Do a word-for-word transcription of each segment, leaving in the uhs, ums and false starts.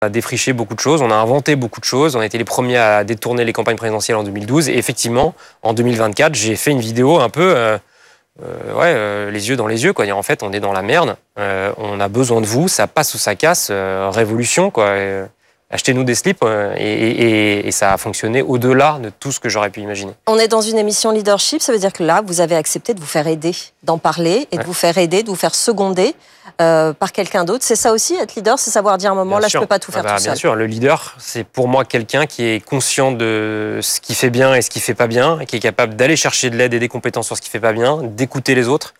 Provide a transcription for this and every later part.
On a défriché beaucoup de choses, on a inventé beaucoup de choses, on a été les premiers à détourner les campagnes présidentielles en deux mille douze. Et effectivement, en deux mille vingt-quatre, j'ai fait une vidéo un peu, euh, euh, ouais, euh, les yeux dans les yeux, quoi. En fait, on est dans la merde, euh, on a besoin de vous, ça passe ou ça casse, euh, révolution, quoi. Euh, achetez-nous des slips, euh, et, et, et ça a fonctionné au-delà de tout ce que j'aurais pu imaginer. On est dans une émission leadership, ça veut dire que là, vous avez accepté de vous faire aider, d'en parler et ouais. de vous faire aider, de vous faire seconder euh, par quelqu'un d'autre. C'est ça aussi, être leader, c'est savoir dire à un moment, bien là, sûr. Je ne peux pas tout faire ah bah, tout bien seul. Bien sûr, le leader, c'est pour moi quelqu'un qui est conscient de ce qui fait bien et ce qui ne fait pas bien, et qui est capable d'aller chercher de l'aide et des compétences sur ce qui ne fait pas bien, d'écouter les autres,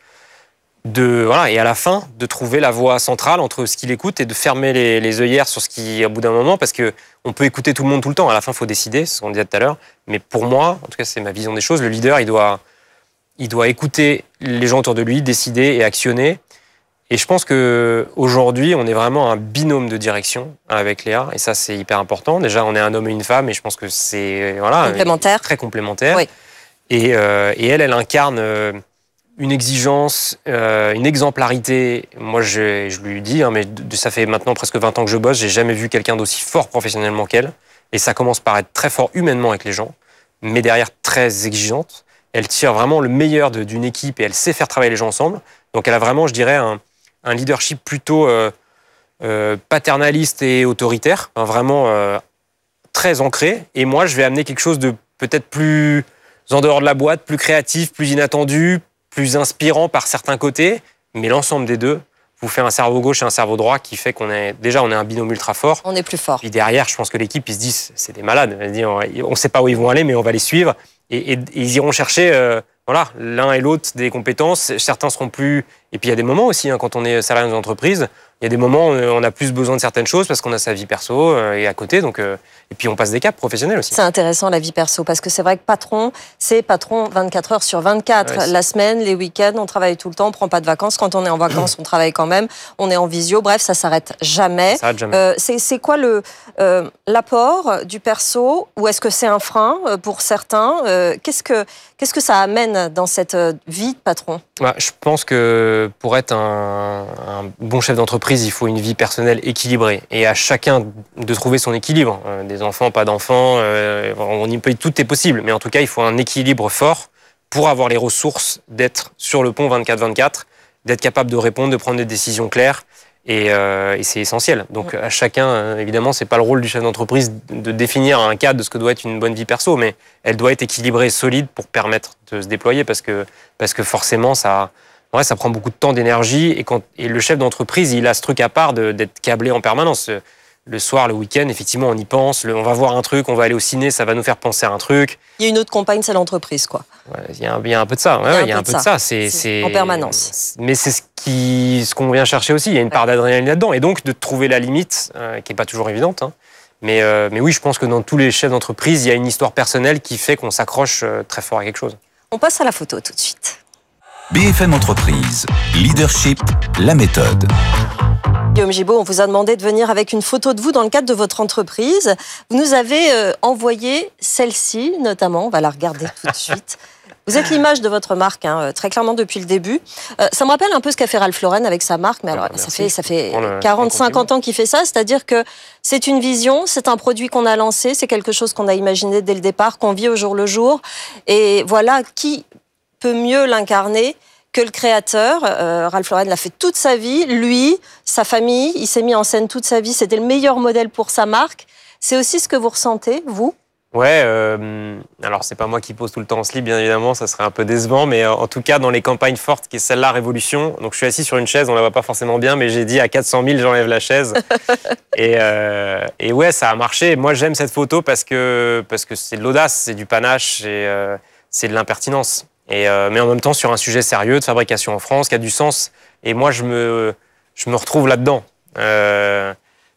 de, voilà, et à la fin, de trouver la voie centrale entre ce qu'il écoute et de fermer les, les œillères sur ce qui, au bout d'un moment, parce qu'on peut écouter tout le monde tout le temps. À la fin, il faut décider, c'est ce qu'on disait tout à l'heure. Mais pour moi, en tout cas, c'est ma vision des choses, le leader, il doit, il doit écouter les gens autour de lui, décider et actionner. Et je pense qu'aujourd'hui, on est vraiment un binôme de direction avec Léa, et ça, c'est hyper important. Déjà, on est un homme et une femme, et je pense que c'est voilà, complémentaire. Très complémentaire. Oui. Et, euh, et elle, elle incarne euh, une exigence, euh, une exemplarité. Moi, je, je lui dis, hein, mais ça fait maintenant presque vingt ans que je bosse, j'ai jamais vu quelqu'un d'aussi fort professionnellement qu'elle. Et ça commence par être très fort humainement avec les gens, mais derrière très exigeante. Elle tire vraiment le meilleur de, d'une équipe et elle sait faire travailler les gens ensemble. Donc, elle a vraiment, je dirais, un un leadership plutôt euh, euh, paternaliste et autoritaire, hein, vraiment euh, très ancré. Et moi, je vais amener quelque chose de peut-être plus en dehors de la boîte, plus créatif, plus inattendu, plus inspirant par certains côtés. Mais l'ensemble des deux vous fait un cerveau gauche et un cerveau droit qui fait qu'on est déjà on est un binôme ultra fort. On est plus fort. Puis derrière, je pense que l'équipe, ils se disent, c'est des malades. On ne sait pas où ils vont aller, mais on va les suivre. Et, et, et ils iront chercher... Euh, Voilà, l'un et l'autre des compétences. Certains seront plus... Et puis il y a des moments aussi, hein, quand on est salarié dans une entreprise, il y a des moments où on a plus besoin de certaines choses parce qu'on a sa vie perso euh, et à côté. Donc, euh... Et puis on passe des caps professionnels aussi. C'est intéressant la vie perso parce que c'est vrai que patron, c'est patron vingt-quatre heures sur vingt-quatre. Ouais, la semaine, les week-ends, on travaille tout le temps, on ne prend pas de vacances. Quand on est en vacances, on travaille quand même. On est en visio. Bref, ça ne s'arrête jamais. Ça s'arrête jamais. Euh, c'est, c'est quoi le, euh, l'apport du perso ou est-ce que c'est un frein pour certains euh, qu'est-ce que, qu'est-ce que ça amène dans cette vie de patron? Ouais, je pense que pour être un, un bon chef d'entreprise, il faut une vie personnelle équilibrée. Et à chacun de trouver son équilibre. Euh, des enfants, pas d'enfants, euh, on y peut, tout est possible. Mais en tout cas, il faut un équilibre fort pour avoir les ressources d'être sur le pont vingt-quatre vingt-quatre, d'être capable de répondre, de prendre des décisions claires. Et, euh, et c'est essentiel. Donc à chacun, euh, évidemment, c'est pas le rôle du chef d'entreprise de définir un cadre de ce que doit être une bonne vie perso, mais elle doit être équilibrée, solide pour permettre de se déployer, parce que parce que forcément ça, ouais, ça prend beaucoup de temps, d'énergie, et quand et le chef d'entreprise, il a ce truc à part de, d'être câblé en permanence. Le soir, le week-end, effectivement, on y pense. Le, on va voir un truc, on va aller au ciné, ça va nous faire penser à un truc. Il y a une autre compagne, c'est l'entreprise, quoi. Ouais, il y a un, il y a un peu de ça. Ouais, il y a un peu de ça. C'est, c'est en permanence. Mais c'est ce qui, ce qu'on vient chercher aussi. Il y a une part d'adrénaline là-dedans, et donc de trouver la limite, euh, qui est pas toujours évidente. Hein. Mais, euh, mais oui, je pense que dans tous les chefs d'entreprise, il y a une histoire personnelle qui fait qu'on s'accroche euh, très fort à quelque chose. On passe à la photo tout de suite. B F M Entreprise, Leadership, la méthode. Guillaume Gibaud, on vous a demandé de venir avec une photo de vous dans le cadre de votre entreprise. Vous nous avez euh, envoyé celle-ci, notamment. On va la regarder tout de suite. Vous êtes l'image de votre marque, hein, très clairement depuis le début. Euh, ça me rappelle un peu ce qu'a fait Ralph Lauren avec sa marque, mais alors ah, ça fait, ça fait le, quarante, cinquante ans qu'il fait ça, c'est-à-dire que c'est une vision, c'est un produit qu'on a lancé, c'est quelque chose qu'on a imaginé dès le départ, qu'on vit au jour le jour. Et voilà, qui peut mieux l'incarner que le créateur. euh, Ralph Lauren l'a fait toute sa vie, lui, sa famille, il s'est mis en scène toute sa vie, c'était le meilleur modèle pour sa marque. C'est aussi ce que vous ressentez, vous ? Ouais, euh, alors c'est pas moi qui pose tout le temps en slip, bien évidemment, ça serait un peu décevant, mais en tout cas, dans les campagnes fortes, qui est celle-là, Révolution, donc je suis assis sur une chaise, on la voit pas forcément bien, mais j'ai dit à quatre cent mille, j'enlève la chaise. et, euh, et ouais, ça a marché. Moi, j'aime cette photo parce que, parce que c'est de l'audace, c'est du panache, et, euh, c'est de l'impertinence. Et, euh, mais en même temps, sur un sujet sérieux de fabrication en France, qui a du sens. Et moi, je me, je me retrouve là-dedans. Euh,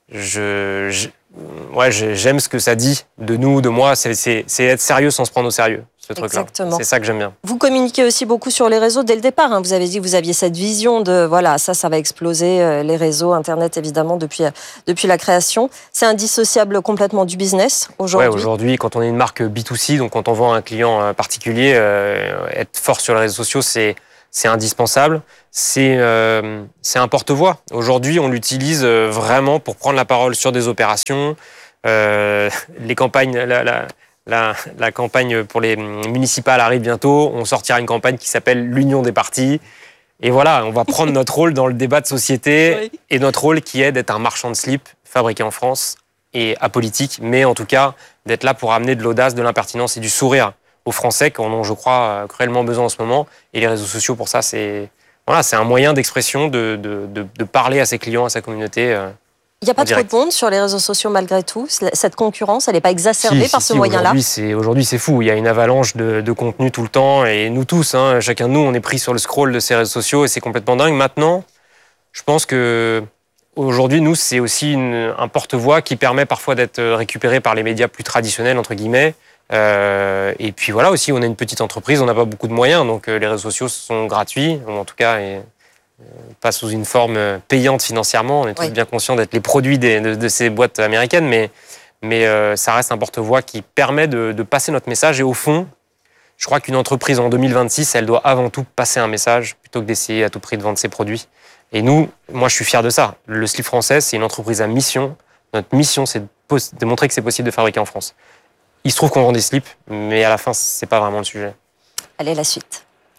je, je, ouais, j'aime ce que ça dit de nous, de moi. C'est, c'est, c'est être sérieux sans se prendre au sérieux, ce truc-là. Exactement. C'est ça que j'aime bien. Vous communiquez aussi beaucoup sur les réseaux dès le départ. Hein. Vous avez dit que vous aviez cette vision de, voilà, ça, ça va exploser, euh, les réseaux, Internet, évidemment, depuis, euh, depuis la création. C'est indissociable complètement du business aujourd'hui. Ouais, aujourd'hui, quand on est une marque B deux C, donc quand on vend à un client particulier, euh, être fort sur les réseaux sociaux, c'est... c'est indispensable. C'est euh, c'est un porte-voix. Aujourd'hui, on l'utilise vraiment pour prendre la parole sur des opérations. Euh, les campagnes, la, la, la, la campagne pour les municipales arrive bientôt. On sortira une campagne qui s'appelle l'Union des partis. Et voilà, on va prendre notre rôle dans le débat de société oui. et notre rôle qui est d'être un marchand de slip fabriqué en France et apolitique, mais en tout cas d'être là pour amener de l'audace, de l'impertinence et du sourire aux Français qui en ont, je crois, cruellement besoin en ce moment. Et les réseaux sociaux, pour ça, c'est voilà, c'est un moyen d'expression, de, de, de, de parler à ses clients, à sa communauté. Euh, Il n'y a pas trop de monde sur les réseaux sociaux malgré tout. Cette concurrence, elle n'est pas exacerbée si, par si, ce si, moyen-là. Aujourd'hui, c'est, aujourd'hui, c'est fou. Il y a une avalanche de, de contenu tout le temps. Et nous tous, hein, chacun de nous, on est pris sur le scroll de ces réseaux sociaux et c'est complètement dingue. Maintenant, je pense que aujourd'hui, nous, c'est aussi une, un porte-voix qui permet parfois d'être récupéré par les médias plus traditionnels, entre guillemets. Euh, et puis voilà, aussi, on est une petite entreprise, on n'a pas beaucoup de moyens. Donc les réseaux sociaux sont gratuits, ou en tout cas... Et, pas sous une forme payante financièrement. On est tous oui. bien conscients d'être les produits des, de, de ces boîtes américaines, mais, mais euh, ça reste un porte-voix qui permet de, de passer notre message. Et au fond, je crois qu'une entreprise en deux mille vingt-six, elle doit avant tout passer un message plutôt que d'essayer à tout prix de vendre ses produits. Et nous, moi, je suis fier de ça. Le slip français, c'est une entreprise à mission. Notre mission, c'est de, pos- de montrer que c'est possible de fabriquer en France. Il se trouve qu'on vend des slips, mais à la fin, c'est pas vraiment le sujet. Allez, la suite.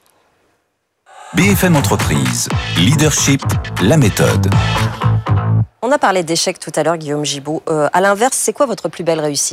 B F M Entreprise, leadership, la méthode. On a parlé d'échecs tout à l'heure, Guillaume Gibaud. Euh, à l'inverse, c'est quoi votre plus belle réussite ?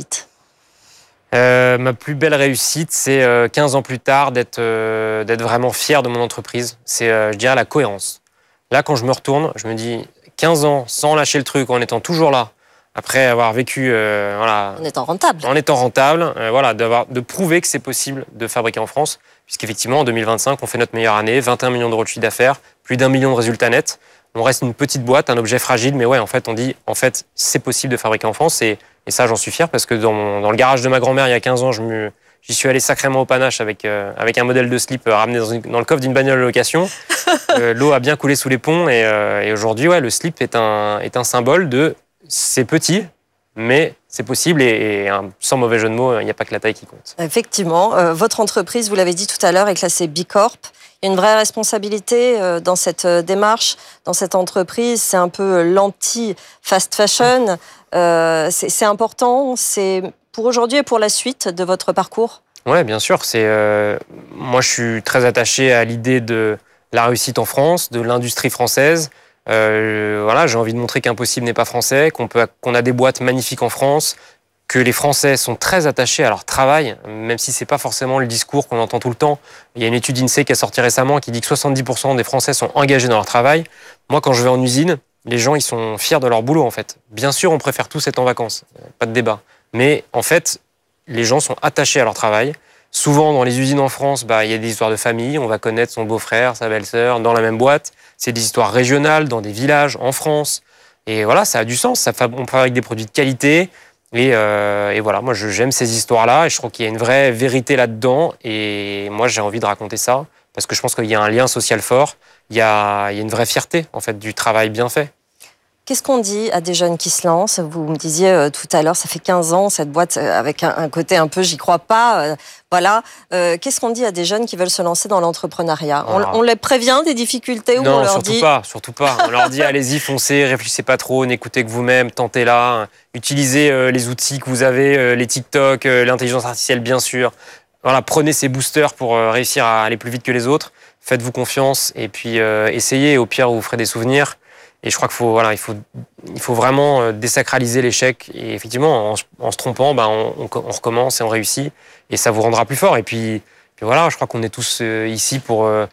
euh, Ma plus belle réussite, c'est euh, quinze ans plus tard d'être, euh, d'être vraiment fier de mon entreprise. C'est, euh, je dirais, la cohérence. Là, quand je me retourne, je me dis quinze ans sans lâcher le truc, en étant toujours là, après avoir vécu... Euh, voilà, en étant rentable. En étant rentable, euh, voilà, d'avoir, de prouver que c'est possible de fabriquer en France. Puisqu'effectivement, en deux mille vingt-cinq, on fait notre meilleure année, vingt et un millions d'euros de chiffre d'affaires, plus d'un million de résultats nets. On reste une petite boîte, un objet fragile, mais ouais, en fait, on dit, en fait, c'est possible de fabriquer en France. Et, et ça, j'en suis fier, parce que dans, mon, dans le garage de ma grand-mère, il y a quinze ans, je me, j'y suis allé sacrément au panache avec, euh, avec un modèle de slip euh, ramené dans, une, dans le coffre d'une bagnole de location. euh, l'eau a bien coulé sous les ponts, et, euh, et aujourd'hui, ouais, le slip est un, est un symbole de c'est petit, mais c'est possible et, et sans mauvais jeu de mots, il n'y a pas que la taille qui compte. Effectivement, euh, votre entreprise, vous l'avez dit tout à l'heure, est classée B Corp. Il y a une vraie responsabilité euh, dans cette euh, démarche, dans cette entreprise. C'est un peu l'anti-fast fashion. Euh, c'est, c'est important, c'est pour aujourd'hui et pour la suite de votre parcours. Oui, bien sûr. C'est, euh, moi, je suis très attaché à l'idée de la réussite en France, de l'industrie française. Euh, voilà, j'ai envie de montrer qu'impossible n'est pas français, qu'on peut, qu'on a des boîtes magnifiques en France, que les Français sont très attachés à leur travail, même si c'est pas forcément le discours qu'on entend tout le temps. Il y a une étude INSEE qui a sorti récemment qui dit que soixante-dix pour cent des Français sont engagés dans leur travail. Moi, quand je vais en usine, les gens ils sont fiers de leur boulot en fait. Bien sûr, on préfère tous être en vacances, pas de débat. Mais en fait, les gens sont attachés à leur travail. Souvent, dans les usines en France, bah, il y a des histoires de famille. On va connaître son beau-frère, sa belle-sœur dans la même boîte. C'est des histoires régionales dans des villages en France. Et voilà, ça a du sens. Ça, on fabrique des produits de qualité. Et, euh, et voilà, moi, je, j'aime ces histoires-là. Et je trouve qu'il y a une vraie vérité là-dedans. Et moi, j'ai envie de raconter ça. Parce que je pense qu'il y a un lien social fort. Il y a, il y a une vraie fierté, en fait, du travail bien fait. Qu'est-ce qu'on dit à des jeunes qui se lancent ? Vous me disiez euh, tout à l'heure, ça fait quinze ans, cette boîte, euh, avec un, un côté un peu « j'y crois pas euh, ». Voilà. Euh, qu'est-ce qu'on dit à des jeunes qui veulent se lancer dans l'entrepreneuriat ? on, on les prévient des difficultés ou non, on leur surtout dit... pas, surtout pas. On leur dit « allez-y, foncez, réfléchissez pas trop, n'écoutez que vous-même, tentez-la, utilisez euh, les outils que vous avez, euh, les TikTok, euh, l'intelligence artificielle, bien sûr. Voilà, prenez ces boosters pour euh, réussir à aller plus vite que les autres. Faites-vous confiance et puis euh, essayez. Au pire, vous ferez des souvenirs. » Et je crois qu'il faut, voilà, il faut, il faut vraiment désacraliser l'échec. Et effectivement, en, en se trompant, ben, on, on, on recommence et on réussit. Et ça vous rendra plus fort. Et puis, puis voilà, je crois qu'on est tous euh, ici pour euh,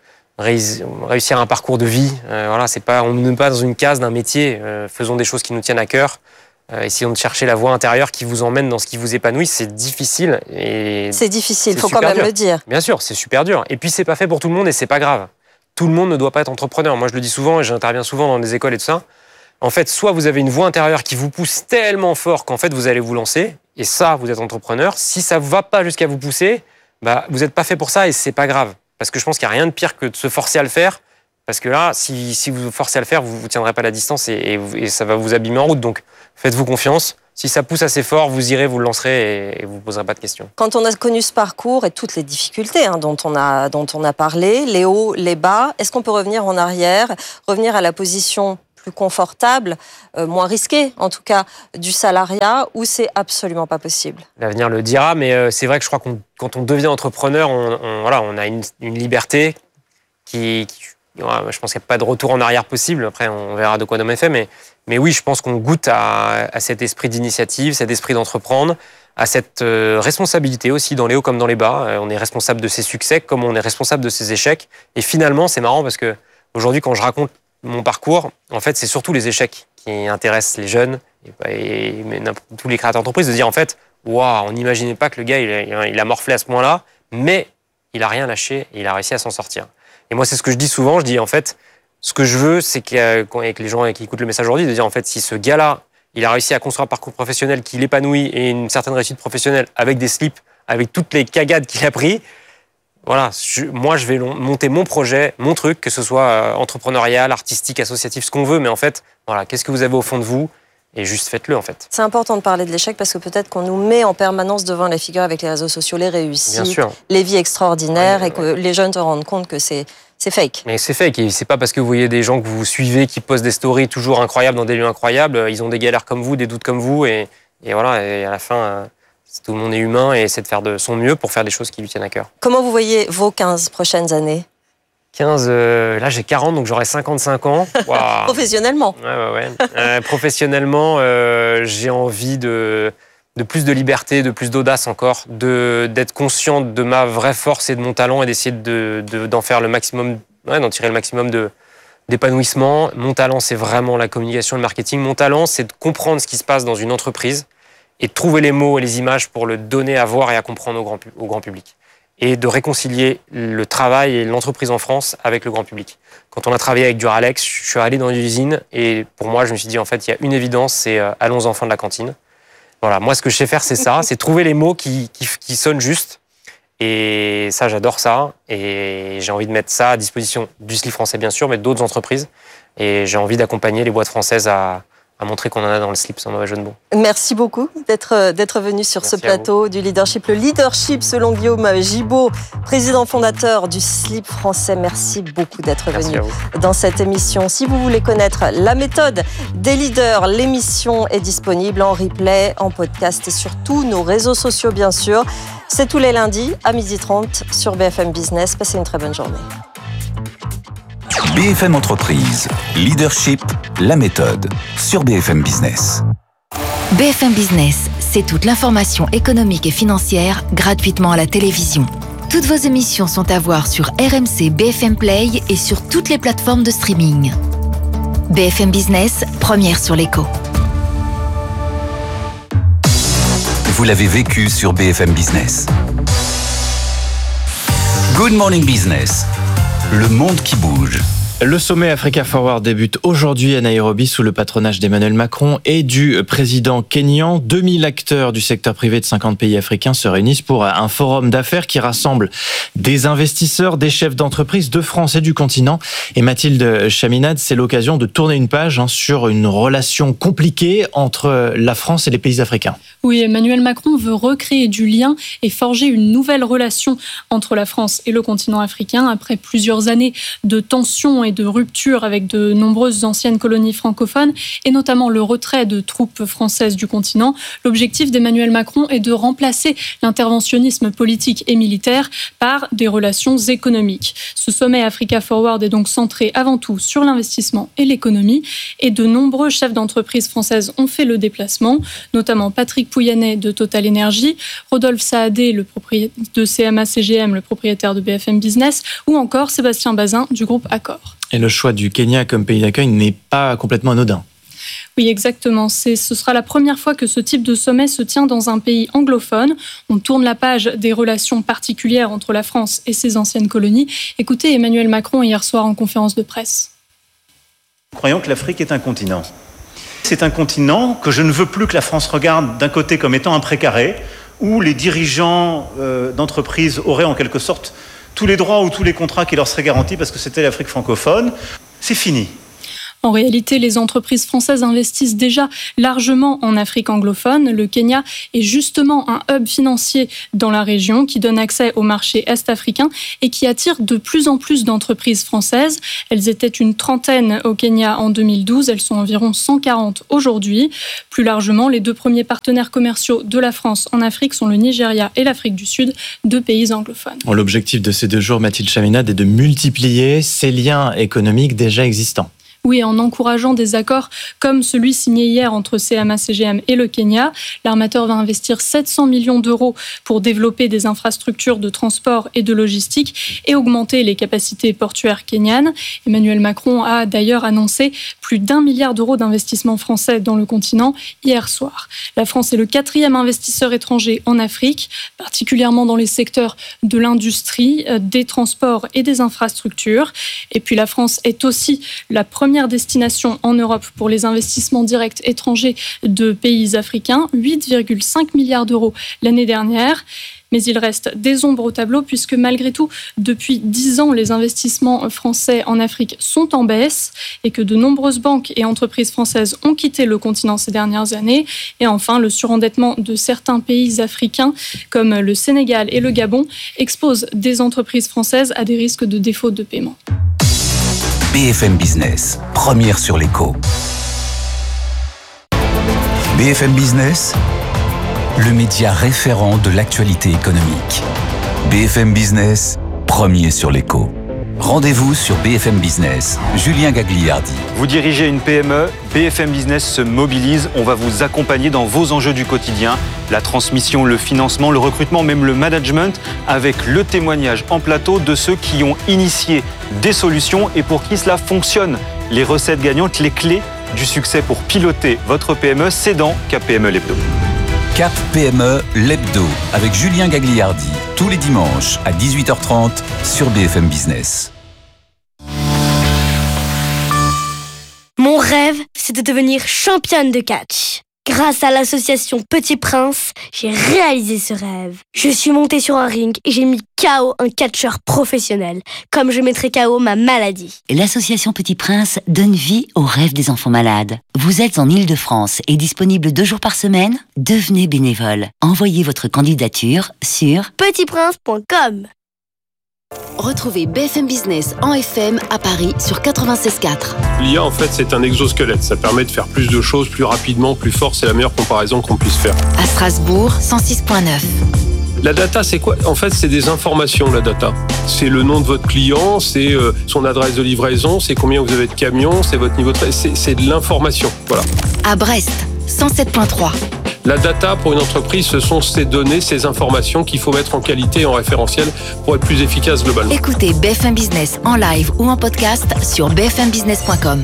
réussir un parcours de vie. Euh, voilà, c'est pas, on n'est pas dans une case d'un métier. Euh, faisons des choses qui nous tiennent à cœur. Euh, essayons de chercher la voie intérieure qui vous emmène dans ce qui vous épanouit. C'est difficile. Et c'est difficile, il faut quand même dur. le dire. Bien sûr, c'est super dur. Et puis, c'est pas fait pour tout le monde et c'est pas grave. Tout le monde ne doit pas être entrepreneur. Moi, je le dis souvent et j'interviens souvent dans des écoles et tout ça. En fait, soit vous avez une voix intérieure qui vous pousse tellement fort qu'en fait, vous allez vous lancer. Et ça, vous êtes entrepreneur. Si ça ne va pas jusqu'à vous pousser, bah, vous n'êtes pas fait pour ça et c'est pas grave. Parce que je pense qu'il n'y a rien de pire que de se forcer à le faire. Parce que là, si, si vous vous forcez à le faire, vous ne tiendrez pas la distance et, et, et ça va vous abîmer en route. Donc, faites-vous confiance. Si ça pousse assez fort, vous irez, vous le lancerez et, et vous ne poserez pas de questions. Quand on a connu ce parcours et toutes les difficultés hein, dont, on a, dont on a parlé, les hauts, les bas, est-ce qu'on peut revenir en arrière, revenir à la position plus confortable, euh, moins risquée en tout cas, du salariat, ou c'est absolument pas possible? L'avenir le dira, mais euh, c'est vrai que je crois que quand on devient entrepreneur, on, on, voilà, on a une, une liberté qui... qui je pense qu'il n'y a pas de retour en arrière possible. Après, on verra de quoi demain est fait. Mais, mais oui, je pense qu'on goûte à, à cet esprit d'initiative, cet esprit d'entreprendre, à cette euh, responsabilité aussi dans les hauts comme dans les bas. Euh, on est responsable de ses succès comme on est responsable de ses échecs. Et finalement, c'est marrant parce que aujourd'hui, quand je raconte mon parcours, en fait, c'est surtout les échecs qui intéressent les jeunes et, et mais, tous les créateurs d'entreprise de dire en fait, waouh, on n'imaginait pas que le gars il a, il a morflé à ce point-là, mais il a rien lâché et il a réussi à s'en sortir. Et moi, c'est ce que je dis souvent. Je dis, en fait, ce que je veux, c'est qu'avec les gens qui écoutent le message aujourd'hui, de dire, en fait, si ce gars-là, il a réussi à construire un parcours professionnel qui l'épanouit et une certaine réussite professionnelle avec des slips, avec toutes les cagades qu'il a pris, voilà, je, moi, je vais monter mon projet, mon truc, que ce soit entrepreneurial, artistique, associatif, ce qu'on veut. Mais en fait, voilà, qu'est-ce que vous avez au fond de vous? Et juste faites-le, en fait. C'est important de parler de l'échec parce que peut-être qu'on nous met en permanence devant la figure avec les réseaux sociaux, les réussites, les vies extraordinaires, ouais, et que ouais. les jeunes se rendent compte que c'est, c'est fake. Mais c'est fake. Et c'est pas parce que vous voyez des gens que vous suivez qui postent des stories toujours incroyables dans des lieux incroyables, ils ont des galères comme vous, des doutes comme vous, et, et voilà. Et à la fin, tout le monde est humain et essaie de faire de son mieux pour faire des choses qui lui tiennent à cœur. Comment vous voyez vos quinze prochaines années? quinze, euh, là j'ai quarante, donc j'aurai cinquante-cinq ans. Wow. Professionnellement. Ouais, ouais, ouais. Euh, professionnellement, euh, j'ai envie de, de plus de liberté, de plus d'audace encore, de, d'être conscient de ma vraie force et de mon talent et d'essayer de, de, d'en faire le maximum, ouais, d'en tirer le maximum de, d'épanouissement. Mon talent, c'est vraiment la communication et le marketing. Mon talent, c'est de comprendre ce qui se passe dans une entreprise et de trouver les mots et les images pour le donner à voir et à comprendre au grand, au grand public. Et de réconcilier le travail et l'entreprise en France avec le grand public. Quand on a travaillé avec Duralex, je suis allé dans l'usine et pour moi, je me suis dit, en fait, il y a une évidence, c'est euh, allons enfants de la cantine. Voilà, moi, ce que je sais faire, c'est ça, c'est trouver les mots qui, qui, qui sonnent juste. Et ça, j'adore ça. Et j'ai envie de mettre ça à disposition du slip français, bien sûr, mais d'autres entreprises. Et j'ai envie d'accompagner les boîtes françaises à... à montrer qu'on en a dans le slip, sans mauvais jeu de mots. Merci beaucoup d'être, d'être venu sur Merci ce plateau du leadership. Le leadership, selon Guillaume Gibaud, président fondateur du slip français. Merci beaucoup d'être Merci venu dans cette émission. Si vous voulez connaître la méthode des leaders, l'émission est disponible en replay, en podcast et sur tous nos réseaux sociaux, bien sûr. C'est tous les lundis à midi trente sur B F M Business. Passez une très bonne journée. B F M Entreprise, leadership, la méthode, sur B F M Business. B F M Business, c'est toute l'information économique et financière gratuitement à la télévision. Toutes vos émissions sont à voir sur R M C B F M Play et sur toutes les plateformes de streaming. B F M Business, première sur l'écho. Vous l'avez vécu sur B F M Business. Good Morning Business. Le monde qui bouge. Le sommet Africa Forward débute aujourd'hui à Nairobi sous le patronage d'Emmanuel Macron et du président kényan. deux mille acteurs du secteur privé de cinquante pays africains se réunissent pour un forum d'affaires qui rassemble des investisseurs, des chefs d'entreprise de France et du continent. Et Mathilde Chaminade, c'est l'occasion de tourner une page hein, sur une relation compliquée entre la France et les pays africains. Oui, Emmanuel Macron veut recréer du lien et forger une nouvelle relation entre la France et le continent africain après plusieurs années de tensions et de rupture avec de nombreuses anciennes colonies francophones et notamment le retrait de troupes françaises du continent. L'objectif d'Emmanuel Macron est de remplacer l'interventionnisme politique et militaire par des relations économiques. Ce sommet Africa Forward est donc centré avant tout sur l'investissement et l'économie et de nombreux chefs d'entreprise françaises ont fait le déplacement, notamment Patrick Pouyanné de Total Energy, Rodolphe Saadé le propriétaire de C M A C G M, le propriétaire de B F M Business, ou encore Sébastien Bazin du groupe Accor. Et le choix du Kenya comme pays d'accueil n'est pas complètement anodin. Oui, exactement. C'est, ce sera la première fois que ce type de sommet se tient dans un pays anglophone. On tourne la page des relations particulières entre la France et ses anciennes colonies. Écoutez Emmanuel Macron hier soir en conférence de presse. Nous croyons que l'Afrique est un continent. C'est un continent que je ne veux plus que la France regarde d'un côté comme étant un précaré, où les dirigeants euh, d'entreprises auraient en quelque sorte tous les droits ou tous les contrats qui leur seraient garantis parce que c'était l'Afrique francophone. C'est fini. En réalité, les entreprises françaises investissent déjà largement en Afrique anglophone. Le Kenya est justement un hub financier dans la région qui donne accès au marché est-africain et qui attire de plus en plus d'entreprises françaises. Elles étaient une trentaine au Kenya en deux mille douze, elles sont environ cent quarante aujourd'hui. Plus largement, les deux premiers partenaires commerciaux de la France en Afrique sont le Nigeria et l'Afrique du Sud, deux pays anglophones. L'objectif de ces deux jours, Mathilde Chaminade, est de multiplier ces liens économiques déjà existants. Oui, en encourageant des accords comme celui signé hier entre C M A C G M et le Kenya. L'armateur va investir sept cents millions d'euros pour développer des infrastructures de transport et de logistique et augmenter les capacités portuaires kenyanes. Emmanuel Macron a d'ailleurs annoncé plus d'un milliard d'euros d'investissements français dans le continent hier soir. La France est le quatrième investisseur étranger en Afrique, particulièrement dans les secteurs de l'industrie, des transports et des infrastructures. Et puis la France est aussi la première Première destination en Europe pour les investissements directs étrangers de pays africains, huit virgule cinq milliards d'euros l'année dernière. Mais il reste des ombres au tableau puisque malgré tout, depuis dix ans, les investissements français en Afrique sont en baisse et que de nombreuses banques et entreprises françaises ont quitté le continent ces dernières années. Et enfin, le surendettement de certains pays africains comme le Sénégal et le Gabon expose des entreprises françaises à des risques de défaut de paiement. B F M Business, première sur l'écho. B F M Business, le média référent de l'actualité économique. B F M Business, premier sur l'écho. Rendez-vous sur B F M Business. Julien Gagliardi. Vous dirigez une P M E, B F M Business se mobilise. On va vous accompagner dans vos enjeux du quotidien. La transmission, le financement, le recrutement, même le management, avec le témoignage en plateau de ceux qui ont initié des solutions et pour qui cela fonctionne. Les recettes gagnantes, les clés du succès pour piloter votre P M E, c'est dans Cap P M E l'Hebdo. Cap P M E l'Hebdo avec Julien Gagliardi, tous les dimanches à dix-huit heures trente sur B F M Business. Mon rêve, c'est de devenir championne de catch. Grâce à l'association Petit Prince, j'ai réalisé ce rêve. Je suis montée sur un ring et j'ai mis K O un catcheur professionnel, comme je mettrais K O ma maladie. L'association Petit Prince donne vie aux rêves des enfants malades. Vous êtes en Île-de-France et disponible deux jours par semaine ? Devenez bénévole. Envoyez votre candidature sur petit prince point com. Retrouvez B F M Business en F M à Paris sur quatre-vingt-seize quatre. L'I A, en fait, c'est un exosquelette. Ça permet de faire plus de choses plus rapidement, plus fort. C'est la meilleure comparaison qu'on puisse faire. À Strasbourg, cent six virgule neuf. La data, c'est quoi ? En fait, c'est des informations, la data. C'est le nom de votre client, c'est euh, son adresse de livraison, c'est combien vous avez de camions, c'est votre niveau de... C'est, c'est de l'information, voilà. À Brest, cent sept virgule trois. La data, pour une entreprise, ce sont ces données, ces informations qu'il faut mettre en qualité et en référentiel pour être plus efficace globalement. Écoutez B F M Business en live ou en podcast sur b f m business point com.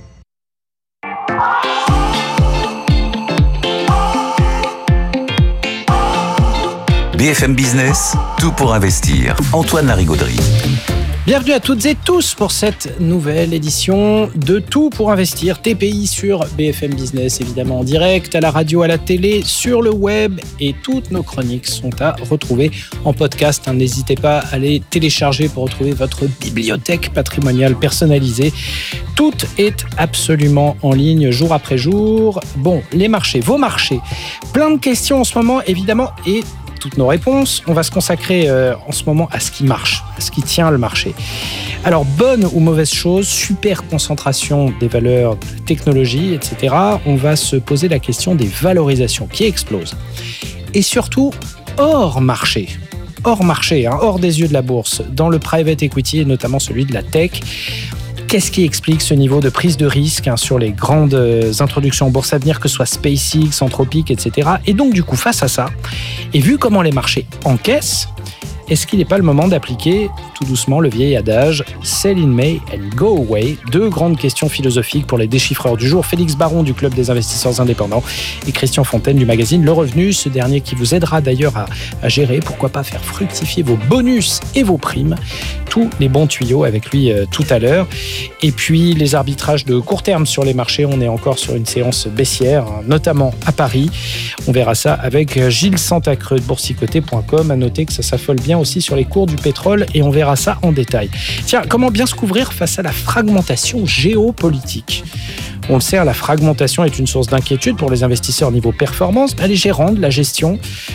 B F M Business, tout pour investir. Antoine Larigauderie. Bienvenue à toutes et tous pour cette nouvelle édition de Tout pour investir, T P I sur B F M Business, évidemment en direct, à la radio, à la télé, sur le web, et toutes nos chroniques sont à retrouver en podcast. N'hésitez pas à les télécharger pour retrouver votre bibliothèque patrimoniale personnalisée. Tout est absolument en ligne jour après jour. Bon, les marchés, vos marchés, plein de questions en ce moment évidemment, et toutes nos réponses, on va se consacrer euh, en ce moment à ce qui marche, à ce qui tient le marché. Alors, bonne ou mauvaise chose, super concentration des valeurs, de la technologie, et cetera. On va se poser la question des valorisations qui explosent. Et surtout, hors marché. Hors marché, hein, hors des yeux de la bourse, dans le private equity et notamment celui de la tech. Qu'est-ce qui explique ce niveau de prise de risque hein, sur les grandes introductions en bourse à venir, que ce soit SpaceX, Anthropic, et cetera. Et donc, du coup, face à ça, et vu comment les marchés encaissent, est-ce qu'il n'est pas le moment d'appliquer tout doucement le vieil adage « Sell in May and go away », deux grandes questions philosophiques pour les déchiffreurs du jour, Félix Baron du Club des investisseurs indépendants et Christian Fontaine du magazine Le Revenu, ce dernier qui vous aidera d'ailleurs à, à gérer, pourquoi pas faire fructifier vos bonus et vos primes. Tous les bons tuyaux avec lui euh, tout à l'heure. Et puis les arbitrages de court terme sur les marchés, on est encore sur une séance baissière, hein, notamment à Paris. On verra ça avec Gilles Santacreux de boursicoté point com. À noter que ça s'affole bien aussi sur les cours du pétrole et on verra ça en détail. Tiens, comment bien se couvrir face à la fragmentation géopolitique ? On le sait, la fragmentation est une source d'inquiétude pour les investisseurs niveau performance. Ben, les gérants de la gestion,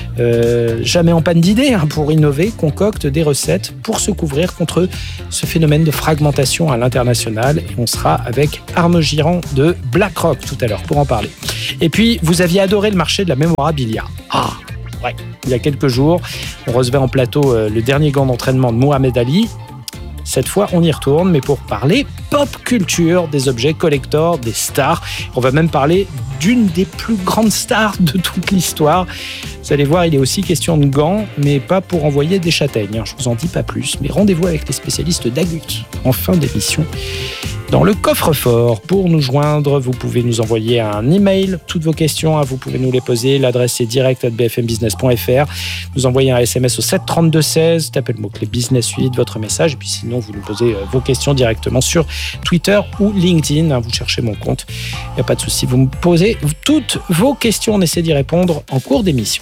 euh, jamais en panne d'idées hein, pour innover, concoctent des recettes pour se couvrir contre ce phénomène de fragmentation à l'international. Et on sera avec Arnaud Girand de BlackRock tout à l'heure pour en parler. Et puis, vous aviez adoré le marché de la mémorabilia. Ah, ouais. Il y a quelques jours, on recevait en plateau euh, le dernier gant d'entraînement de Mohamed Ali. Cette fois, on y retourne, mais pour parler pop culture, des objets collector, des stars. On va même parler d'une des plus grandes stars de toute l'histoire. Vous allez voir, il est aussi question de gants, mais pas pour envoyer des châtaignes. Je vous en dis pas plus, mais rendez-vous avec les spécialistes d'Agut en fin d'émission. Dans le coffre-fort, pour nous joindre, vous pouvez nous envoyer un email. Toutes vos questions, vous pouvez nous les poser. L'adresse est direct arobase b f m business point f r. Nous envoyez un S M S au sept trente-deux seize. Tapez le mot-clé business suivi de votre message. Et puis sinon, vous nous posez vos questions directement sur Twitter ou LinkedIn. Vous cherchez mon compte. Il n'y a pas de souci. Vous me posez toutes vos questions. On essaie d'y répondre en cours d'émission.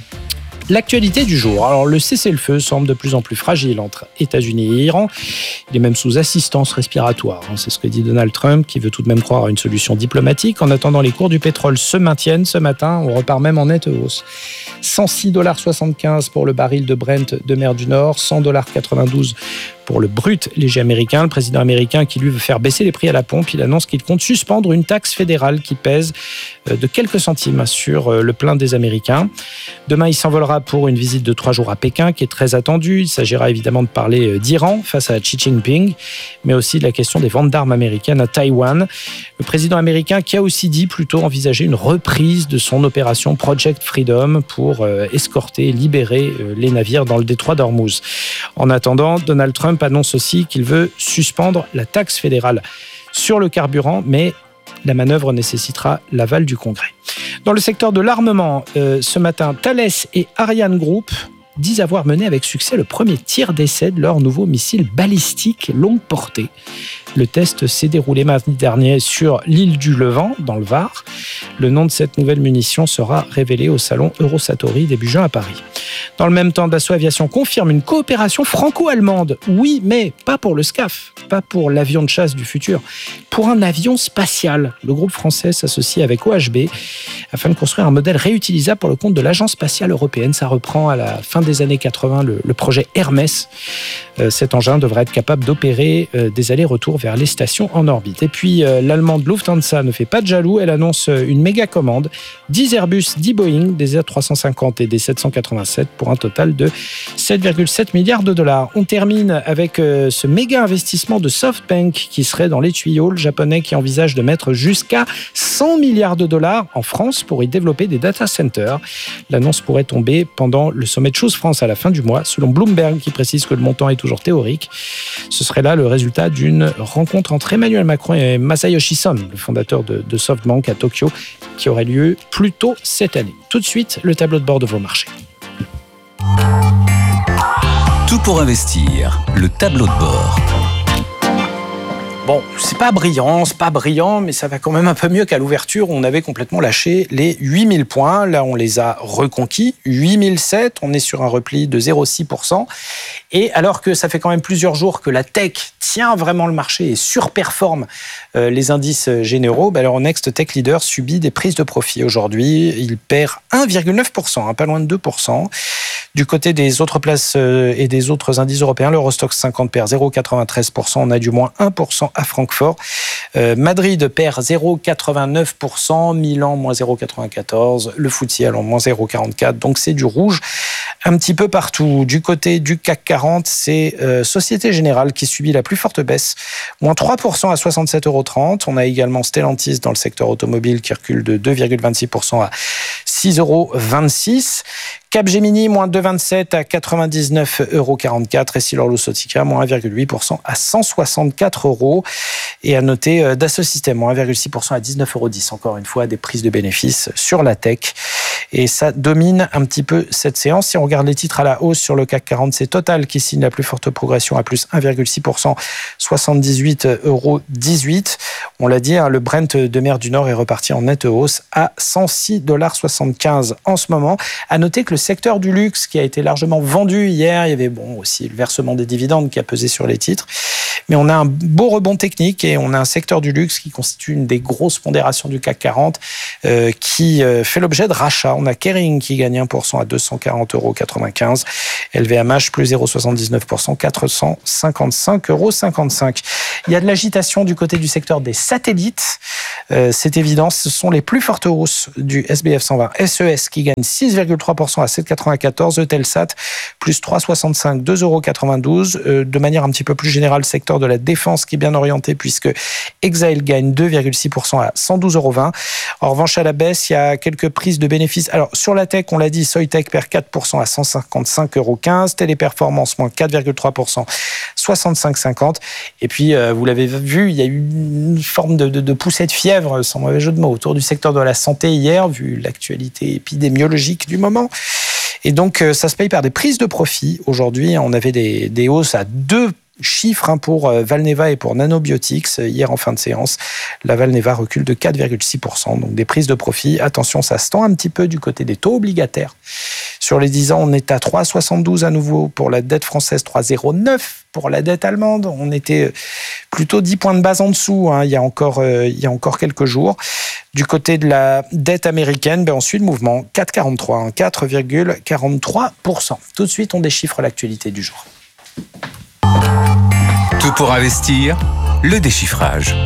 L'actualité du jour. Alors, le cessez-le-feu semble de plus en plus fragile entre États-Unis et Iran. Il est même sous assistance respiratoire. C'est ce que dit Donald Trump, qui veut tout de même croire à une solution diplomatique. En attendant, les cours du pétrole se maintiennent. Ce matin, on repart même en nette hausse. cent six virgule soixante-quinze dollars pour le baril de Brent de mer du Nord, cent virgule quatre-vingt-douze dollars pour le brut léger américain. Le président américain qui lui veut faire baisser les prix à la pompe, il annonce qu'il compte suspendre une taxe fédérale qui pèse de quelques centimes sur le plein des Américains. Demain, il s'envolera pour une visite de trois jours à Pékin qui est très attendue. Il s'agira évidemment de parler d'Iran face à Xi Jinping, mais aussi de la question des ventes d'armes américaines à Taïwan. Le président américain qui a aussi dit plutôt envisager une reprise de son opération Project Freedom pour escorter et libérer les navires dans le détroit d'Ormuz. En attendant, Donald Trump annonce aussi qu'il veut suspendre la taxe fédérale sur le carburant, mais la manœuvre nécessitera l'aval du Congrès. Dans le secteur de l'armement, euh, ce matin, Thales et Ariane Group disent avoir mené avec succès le premier tir d'essai de leur nouveau missile balistique longue portée. Le test s'est déroulé mardi dernier sur l'île du Levant, dans le Var. Le nom de cette nouvelle munition sera révélé au salon Eurosatory début juin à Paris. Dans le même temps, Dassault Aviation confirme une coopération franco-allemande. Oui, mais pas pour le SCAF, pas pour l'avion de chasse du futur, pour un avion spatial. Le groupe français s'associe avec O H B afin de construire un modèle réutilisable pour le compte de l'Agence spatiale européenne. Ça reprend à la fin des années quatre-vingts le, le projet Hermès. Euh, cet engin devrait être capable d'opérer euh, des allers-retours vers les stations en orbite. Et puis, euh, l'allemande Lufthansa ne fait pas de jaloux. Elle annonce une méga commande, dix Airbus, dix Boeing, des A trois cent cinquante et des sept cent quatre-vingt-sept pour un total de sept virgule sept milliards de dollars. On termine avec euh, ce méga investissement de SoftBank qui serait dans les tuyaux. Le japonais qui envisage de mettre jusqu'à cent milliards de dollars en France pour y développer des data centers. L'annonce pourrait tomber pendant le sommet de Choose France à la fin du mois, selon Bloomberg qui précise que le montant est toujours théorique. Ce serait là le résultat d'une rencontre entre Emmanuel Macron et Masayoshi Son, le fondateur de, de SoftBank à Tokyo, qui aurait lieu plus tôt cette année. Tout de suite, le tableau de bord de vos marchés. Tout pour investir, le tableau de bord. Bon, c'est pas brillant, c'est pas brillant, mais ça va quand même un peu mieux qu'à l'ouverture où on avait complètement lâché les huit mille points. Là, on les a reconquis. huit mille sept, on est sur un repli de zéro virgule six pour cent. Et alors que ça fait quand même plusieurs jours que la tech tient vraiment le marché et surperforme euh, les indices généraux, bah alors Next Tech Leader subit des prises de profit aujourd'hui. Il perd un virgule neuf pour cent, hein, pas loin de deux pour cent. Du côté des autres places euh, et des autres indices européens, l'Eurostoxx cinquante perd zéro virgule quatre-vingt-treize pour cent. On a du moins un pour cent à Francfort. Euh, Madrid perd zéro virgule quatre-vingt-neuf pour cent. Milan, moins zéro virgule quatre-vingt-quatorze. Le F T S E allant moins zéro virgule quarante-quatre. Donc c'est du rouge un petit peu partout. Du côté du C A C quarante, c'est euh, Société Générale qui subit la plus forte baisse. Moins trois pour cent à soixante-sept euros trente. On a également Stellantis dans le secteur automobile qui recule de deux virgule vingt-six pour cent à six euros vingt-six. Capgemini, moins deux virgule vingt-sept à quatre-vingt-dix-neuf euros quarante-quatre. Et Essilor-Luxottica, moins un virgule huit pour cent à cent soixante-quatre euros. Et à noter Dassault Systèmes, moins un virgule six pour cent à dix-neuf euros dix. Encore une fois, des prises de bénéfices sur la tech. Et ça domine un petit peu cette séance. Si on regarde les titres à la hausse sur le C A C quarante, c'est Total qui signe la plus forte progression à plus un virgule six pour cent, soixante-dix-huit euros dix-huit. On l'a dit, hein, le Brent de mer du Nord est reparti en nette hausse à cent six virgule soixante-quinze dollars en ce moment. À noter que le secteur du luxe, qui a été largement vendu hier, il y avait bon aussi le versement des dividendes qui a pesé sur les titres. Mais on a un beau rebond technique et on a un secteur du luxe qui constitue une des grosses pondérations du C A C quarante euh, qui euh, fait l'objet de rachats. On a Kering qui gagne un pour cent à deux cent quarante euros quatre-vingt-quinze. L V M H plus zéro virgule soixante-dix-neuf pour cent, quatre cent cinquante-cinq euros cinquante-cinq. Il y a de l'agitation du côté du secteur des satellites. Euh, c'est évident, ce sont les plus fortes hausses du S B F cent vingt. S E S qui gagne six virgule trois pour cent à sept virgule quatre-vingt-quatorze. Eutelsat plus trois virgule soixante-cinq, deux euros quatre-vingt-douze. Euh, de manière un petit peu plus générale, secteur de la défense qui est bien orienté puisque Exail gagne deux virgule six pour cent à cent douze euros vingt. En revanche, à la baisse, il y a quelques prises de bénéfices. Alors, sur la tech, on l'a dit, Soitec perd quatre pour cent à cent cinquante-cinq euros quinze. Téléperformance, moins quatre virgule trois pour cent, soixante-cinq euros cinquante. Et puis, euh, vous l'avez vu, il y a eu une forme de, de, de poussée de fièvre, sans mauvais jeu de mots, autour du secteur de la santé hier, vu l'actualité épidémiologique du moment. Et donc, euh, ça se paye par des prises de profit. Aujourd'hui, on avait des, des hausses à deux chiffres hein, pour Valneva et pour Nanobiotics hier en fin de séance. La Valneva recule de quatre virgule six pour cent, donc des prises de profit. Attention, ça se tend un petit peu du côté des taux obligataires. Sur les dix ans, on est à trois virgule soixante-douze à nouveau pour la dette française, trois virgule zéro neuf pour la dette allemande. On était plutôt dix points de base en dessous hein, il y a encore, euh, il y a encore quelques jours. Du côté de la dette américaine, ben on suit le mouvement, quatre virgule quarante-trois, hein, quatre virgule quarante-trois pour cent. Tout de suite, on déchiffre l'actualité du jour. Tout pour investir, le déchiffrage.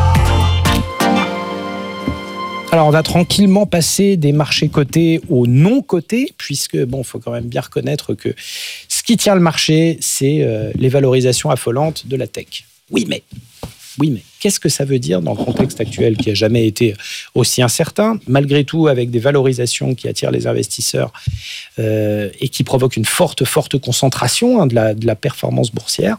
Alors, on va tranquillement passer des marchés cotés aux non cotés, puisque, bon, il faut quand même bien reconnaître que ce qui tient le marché, c'est euh, les valorisations affolantes de la tech. Oui, mais... Oui, mais qu'est-ce que ça veut dire dans le contexte actuel qui n'a jamais été aussi incertain, malgré tout avec des valorisations qui attirent les investisseurs euh, et qui provoquent une forte, forte concentration hein, de, la, de la performance boursière.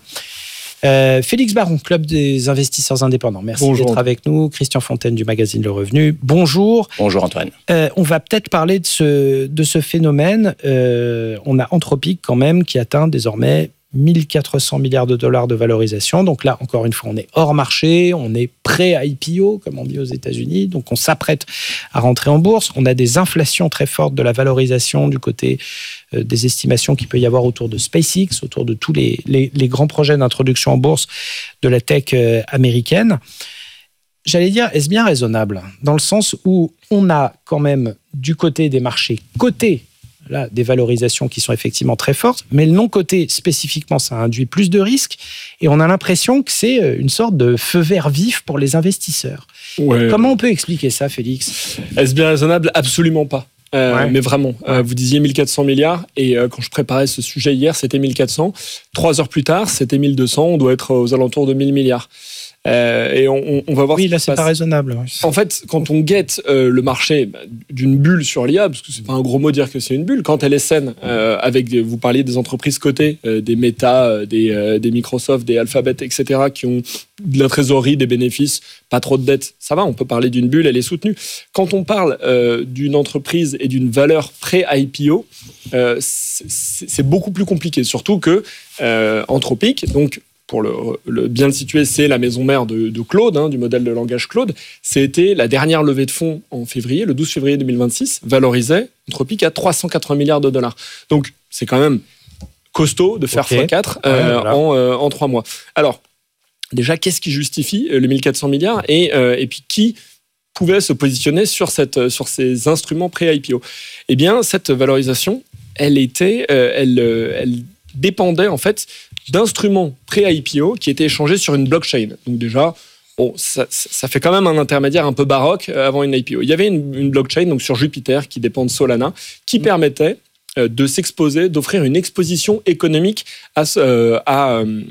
Euh, Félix Baron, Club des investisseurs indépendants. Merci Bonjour. D'être avec nous. Christian Fontaine du magazine Le Revenu. Bonjour. Bonjour Antoine. Euh, on va peut-être parler de ce, de ce phénomène. Euh, on a Anthropic quand même qui atteint désormais mille quatre cents milliards de dollars de valorisation. Donc là, encore une fois, on est hors marché, on est pré-I P O, comme on dit aux États-Unis. Donc on s'apprête à rentrer en bourse. On a des inflations très fortes de la valorisation du côté euh, des estimations qu'il peut y avoir autour de SpaceX, autour de tous les, les, les grands projets d'introduction en bourse de la tech euh, américaine. J'allais dire, est-ce bien raisonnable ? Dans le sens où on a quand même du côté des marchés cotés là, des valorisations qui sont effectivement très fortes, mais le non-coté, spécifiquement, ça induit plus de risques, et on a l'impression que c'est une sorte de feu vert vif pour les investisseurs. Ouais. Comment on peut expliquer ça, Félix ? Est-ce bien raisonnable ? Absolument pas. Euh, ouais. Mais vraiment, ouais. euh, vous disiez mille quatre cents milliards, et euh, quand je préparais ce sujet hier, c'était mille quatre cents. Trois heures plus tard, c'était mille deux cents, on doit être aux alentours de mille milliards. Euh, et on, on va voir. Oui, là, c'est pas raisonnable. En fait, quand on guette euh, le marché bah, d'une bulle sur l'I A, parce que c'est pas un gros mot dire que c'est une bulle, quand elle est saine, euh, avec des, vous parliez des entreprises cotées, euh, des Meta, euh, des, euh, des Microsoft, des Alphabet, et cetera, qui ont de la trésorerie, des bénéfices, pas trop de dettes, ça va, on peut parler d'une bulle, elle est soutenue. Quand on parle euh, d'une entreprise et d'une valeur pré-I P O, euh, c'est, c'est beaucoup plus compliqué, surtout que euh, Anthropic, donc pour le, le, bien le situer, c'est la maison mère de, de Claude, hein, du modèle de langage Claude. C'était la dernière levée de fonds en février, le douze février deux mille vingt-six, valorisait Anthropic à trois cent quatre-vingts milliards de dollars. Donc, c'est quand même costaud de faire okay. fois quatre euh, ouais, voilà. en, euh, en trois mois. Alors, déjà, qu'est-ce qui justifie les mille quatre cents milliards et, euh, et puis qui pouvait se positionner sur, cette, sur ces instruments pré-I P O ? Eh bien, cette valorisation, elle était, euh, elle, euh, elle dépendait en fait d'instruments pré-I P O qui étaient échangés sur une blockchain. Donc déjà, bon, ça, ça fait quand même un intermédiaire un peu baroque avant une I P O. Il y avait une, une blockchain donc sur Jupiter qui dépend de Solana qui mmh. permettait euh, de s'exposer, d'offrir une exposition économique à, euh, à, euh,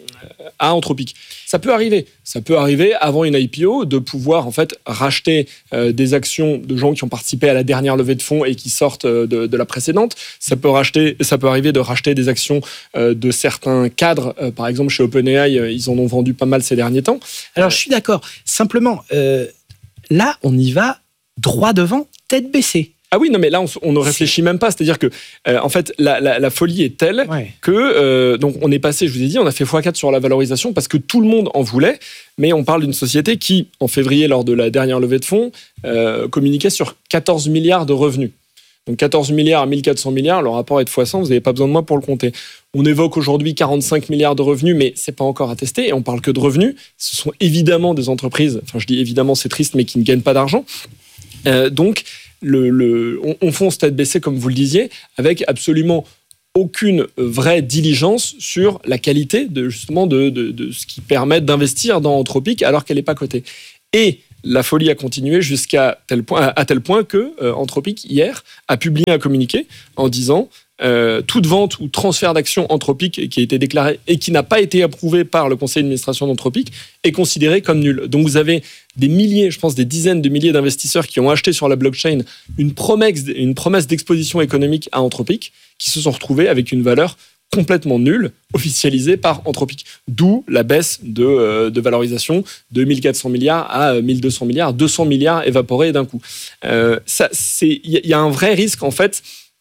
à Anthropic. Ça peut arriver. Ça peut arriver avant une I P O de pouvoir en fait racheter euh, des actions de gens qui ont participé à la dernière levée de fonds et qui sortent de, de la précédente. Ça peut racheter, ça peut arriver de racheter des actions euh, de certains cadres. Euh, par exemple, chez OpenAI, euh, ils en ont vendu pas mal ces derniers temps. Alors, je suis d'accord. Simplement, euh, là, on y va droit devant, tête baissée. Ah oui, non, mais là, on, on ne réfléchit même pas. C'est-à-dire que, euh, en fait, la, la, la folie est telle ouais. que, euh, donc, on est passé, je vous ai dit, on a fait fois quatre sur la valorisation parce que tout le monde en voulait. Mais on parle d'une société qui, en février, lors de la dernière levée de fonds, euh, communiquait sur quatorze milliards de revenus. Donc, quatorze milliards à mille quatre cents milliards, le rapport est de fois cent, vous n'avez pas besoin de moi pour le compter. On évoque aujourd'hui quarante-cinq milliards de revenus, mais c'est pas encore attesté. Et on parle que de revenus. Ce sont évidemment des entreprises, enfin, je dis évidemment, c'est triste, mais qui ne gagnent pas d'argent. Euh, donc, Le, le, on, on fonce tête baissée, comme vous le disiez, avec absolument aucune vraie diligence sur la qualité de, justement de, de, de ce qui permet d'investir dans Anthropic alors qu'elle n'est pas cotée. Et la folie a continué jusqu'à tel point, à tel point que euh, Anthropic, hier, a publié un communiqué en disant euh, toute vente ou transfert d'actions Anthropic qui a été déclaré et qui n'a pas été approuvé par le conseil d'administration d'Anthropic est considéré comme nul. Donc vous avez des milliers, je pense des dizaines de milliers d'investisseurs qui ont acheté sur la blockchain une promesse, une promesse d'exposition économique à Anthropic qui se sont retrouvés avec une valeur complètement nulle, officialisée par Anthropic. D'où la baisse de, euh, de valorisation de mille quatre cents milliards à mille deux cents milliards, deux cents milliards évaporés d'un coup. Euh, ça, c'est, il y, y a un vrai risque, en fait,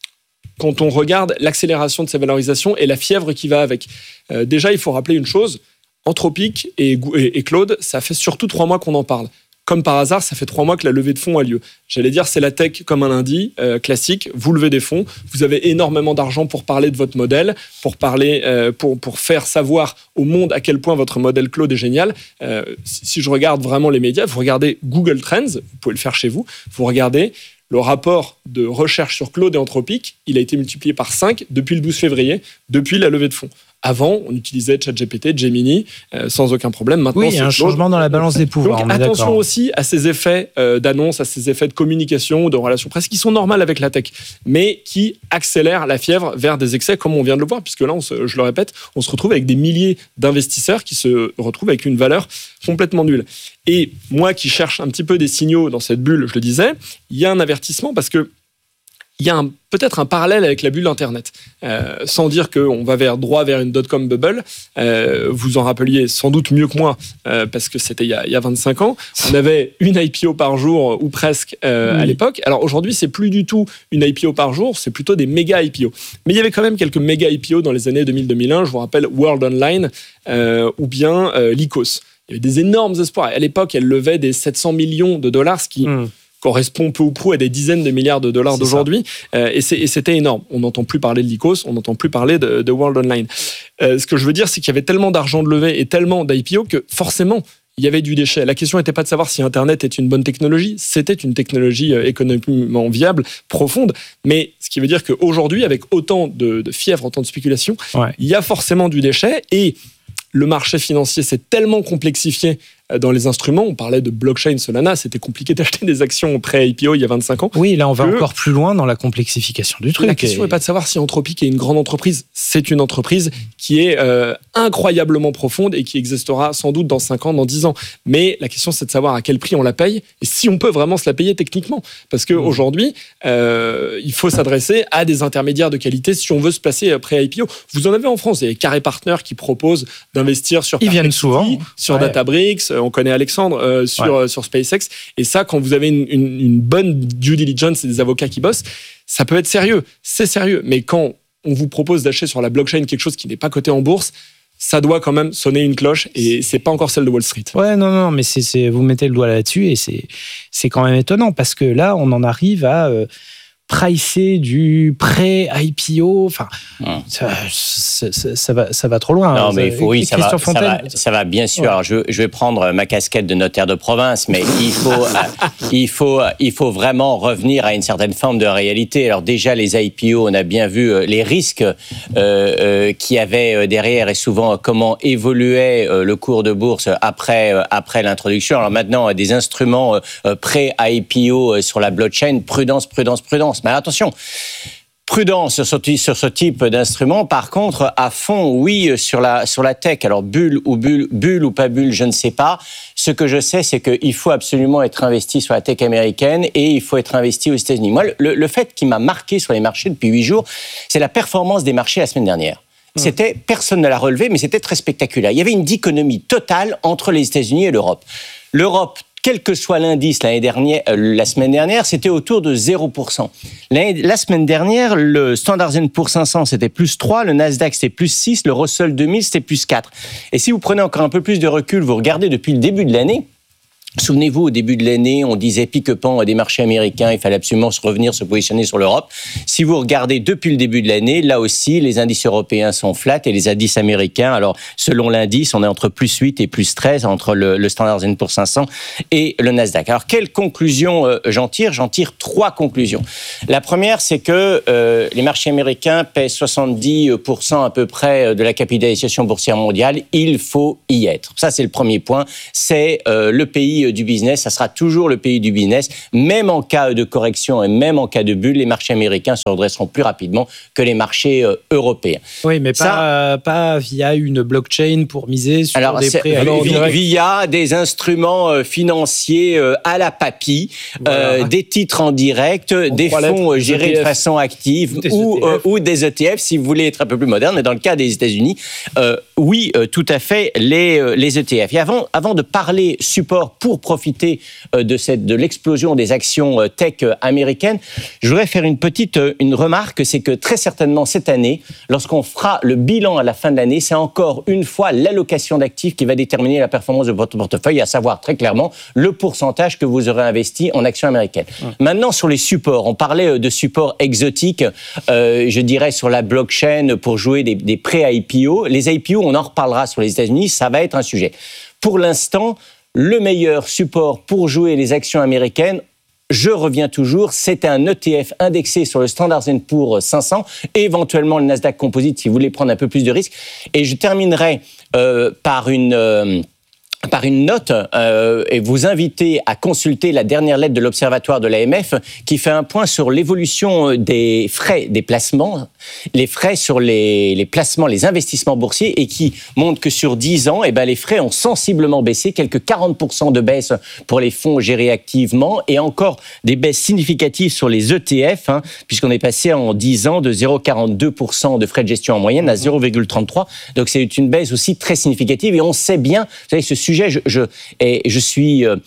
quand on regarde l'accélération de ces valorisations et la fièvre qui va avec. Euh, déjà, il faut rappeler une chose, Anthropic et, et, et Claude, ça fait surtout trois mois qu'on en parle. Comme par hasard, ça fait trois mois que la levée de fonds a lieu. J'allais dire, c'est la tech comme un lundi, euh, classique. Vous levez des fonds, vous avez énormément d'argent pour parler de votre modèle, pour parler, euh, pour pour faire savoir au monde à quel point votre modèle Claude est génial. Euh, si, si je regarde vraiment les médias, vous regardez Google Trends, vous pouvez le faire chez vous. Vous regardez le rapport de recherche sur Claude et Anthropic, il a été multiplié par cinq depuis le douze février, depuis la levée de fonds. Avant, on utilisait ChatGPT, Gemini, euh, sans aucun problème. Maintenant, oui, il y a un Claude. changement dans la balance des pouvoirs. Donc, on est attention d'accord. aussi à ces effets euh, d'annonce, à ces effets de communication, de relations presse, qui sont normales avec la tech, mais qui accélèrent la fièvre vers des excès, comme on vient de le voir, puisque là, on se, je le répète, on se retrouve avec des milliers d'investisseurs qui se retrouvent avec une valeur complètement nulle. Et moi, qui cherche un petit peu des signaux dans cette bulle, je le disais, il y a un avertissement parce que il y a un, peut-être un parallèle avec la bulle Internet. Euh, sans dire qu'on va vers, droit vers une dot-com bubble, euh, vous en rappeliez sans doute mieux que moi, euh, parce que c'était il y, a, il y a vingt-cinq ans. On avait une I P O par jour, ou presque, euh, oui. à l'époque. Alors aujourd'hui, c'est plus du tout une I P O par jour, c'est plutôt des méga I P O. Mais il y avait quand même quelques méga I P O dans les années deux mille deux mille un. Je vous rappelle World Online, euh, ou bien euh, Lycos. Il y avait des énormes espoirs. Et à l'époque, elle levait des sept cents millions de dollars, ce qui... Mm. correspond peu ou prou à des dizaines de milliards de dollars c'est d'aujourd'hui. Euh, et, c'est, et c'était énorme. On n'entend plus parler de Lycos, on n'entend plus parler de, de World Online. Euh, ce que je veux dire, c'est qu'il y avait tellement d'argent de levée et tellement d'I P O que forcément, il y avait du déchet. La question n'était pas de savoir si Internet est une bonne technologie. C'était une technologie économiquement viable, profonde. Mais ce qui veut dire qu'aujourd'hui, avec autant de, de fièvre, autant de spéculation, ouais. il y a forcément du déchet. Et le marché financier s'est tellement complexifié dans les instruments. On parlait de blockchain Solana, c'était compliqué d'acheter des actions pré-I P O il y a vingt-cinq ans. Oui, là on va que encore plus loin dans la complexification du truc. La question n'est et... pas de savoir si Anthropic est une grande entreprise. C'est une entreprise qui est euh, incroyablement profonde et qui existera sans doute dans cinq ans, dans dix ans. Mais la question c'est de savoir à quel prix on la paye et si on peut vraiment se la payer techniquement. Parce qu'aujourd'hui, mmh. euh, il faut s'adresser à des intermédiaires de qualité si on veut se placer pré-I P O. Vous en avez en France, il y a Carré Partners qui proposent d'investir sur Ils viennent souvent. sur ouais. Databricks, on connaît Alexandre euh, sur, ouais. euh, sur SpaceX. Et ça, quand vous avez une, une, une bonne due diligence et des avocats qui bossent, ça peut être sérieux. C'est sérieux. Mais quand on vous propose d'acheter sur la blockchain quelque chose qui n'est pas coté en bourse, ça doit quand même sonner une cloche et c'est pas encore celle de Wall Street. Ouais, non, non, mais c'est, c'est, vous mettez le doigt là-dessus et c'est, c'est quand même étonnant parce que là, on en arrive à... Euh, pricer du pré-I P O, enfin, hum. ça, ça, ça, ça, va, ça va trop loin. Non, mais il faut, oui, ça va, ça, va, ça va, bien sûr. Ouais. Alors, je, je vais prendre ma casquette de notaire de province, mais il faut, il faut, il faut vraiment revenir à une certaine forme de réalité. Alors, déjà, les I P O, on a bien vu les risques euh, euh, qu'il y avait derrière et souvent comment évoluait le cours de bourse après, après l'introduction. Alors, maintenant, des instruments pré-I P O sur la blockchain, prudence, prudence, prudence. Mais attention, prudence sur ce, sur ce type d'instrument. Par contre, à fond, oui, sur la, sur la tech. Alors, bulle ou bulle, bulle ou pas bulle, je ne sais pas. Ce que je sais, c'est qu'il faut absolument être investi sur la tech américaine et il faut être investi aux États-Unis. Moi, le, le fait qui m'a marqué sur les marchés depuis huit jours, c'est la performance des marchés la semaine dernière. C'était, personne ne l'a relevé, mais c'était très spectaculaire. Il y avait une dichotomie totale entre les États-Unis et l'Europe. L'Europe quel que soit l'indice l'année dernière, euh, la semaine dernière, c'était autour de zéro pour cent. L'année, la semaine dernière, le Standard and Poor's cinq cents, c'était plus trois, le Nasdaq, c'était plus six, le Russell deux mille, c'était plus quatre. Et si vous prenez encore un peu plus de recul, vous regardez depuis le début de l'année, souvenez-vous, au début de l'année, on disait pique-pan des marchés américains, il fallait absolument se revenir, se positionner sur l'Europe. Si vous regardez depuis le début de l'année, là aussi, les indices européens sont flats et les indices américains, alors selon l'indice, on est entre plus huit et plus treize, entre le, le Standard and Poor's cinq cents et le Nasdaq. Alors, quelle conclusion euh, j'en tire ? J'en tire trois conclusions. La première, c'est que euh, les marchés américains pèsent soixante-dix pour cent à peu près de la capitalisation boursière mondiale. Il faut y être. Ça, c'est le premier point. C'est euh, le pays du business, ça sera toujours le pays du business, même en cas de correction et même en cas de bulle, les marchés américains se redresseront plus rapidement que les marchés euh, européens. Oui, mais pas, ça, euh, pas via une blockchain pour miser sur alors, des prêts. Alors, via, via des instruments euh, financiers euh, à la papy, voilà. euh, des titres en direct, on des fonds euh, gérés E T F. De façon active ou, euh, ou des E T F, si vous voulez être un peu plus moderne. Mais dans le cas des États-Unis, euh, oui, euh, tout à fait, les, euh, les E T F. Et avant, avant de parler support pour profiter de, cette, de l'explosion des actions tech américaines, je voudrais faire une petite une remarque, c'est que très certainement cette année, lorsqu'on fera le bilan à la fin de l'année, c'est encore une fois l'allocation d'actifs qui va déterminer la performance de votre portefeuille, à savoir très clairement le pourcentage que vous aurez investi en actions américaines. Mmh. Maintenant, sur les supports, on parlait de supports exotiques, euh, je dirais sur la blockchain pour jouer des, des pré-I P O. Les I P O, on en reparlera sur les États-Unis, ça va être un sujet. Pour l'instant, le meilleur support pour jouer les actions américaines, je reviens toujours, c'est un E T F indexé sur le Standard and Poor's cinq cents, et éventuellement le Nasdaq Composite si vous voulez prendre un peu plus de risques. Et je terminerai euh, par une... Euh, par une note euh, et vous inviter à consulter la dernière lettre de l'Observatoire de l'A M F qui fait un point sur l'évolution des frais des placements, les frais sur les, les placements, les investissements boursiers et qui montre que sur dix ans, eh ben, les frais ont sensiblement baissé, quelques quarante pour cent de baisse pour les fonds gérés activement et encore des baisses significatives sur les E T F, hein, puisqu'on est passé en dix ans de zéro virgule quarante-deux pour cent de frais de gestion en moyenne à zéro virgule trente-trois. Donc c'est une baisse aussi très significative et on sait bien, vous savez, ce sujet Je, je, et je suis, euh,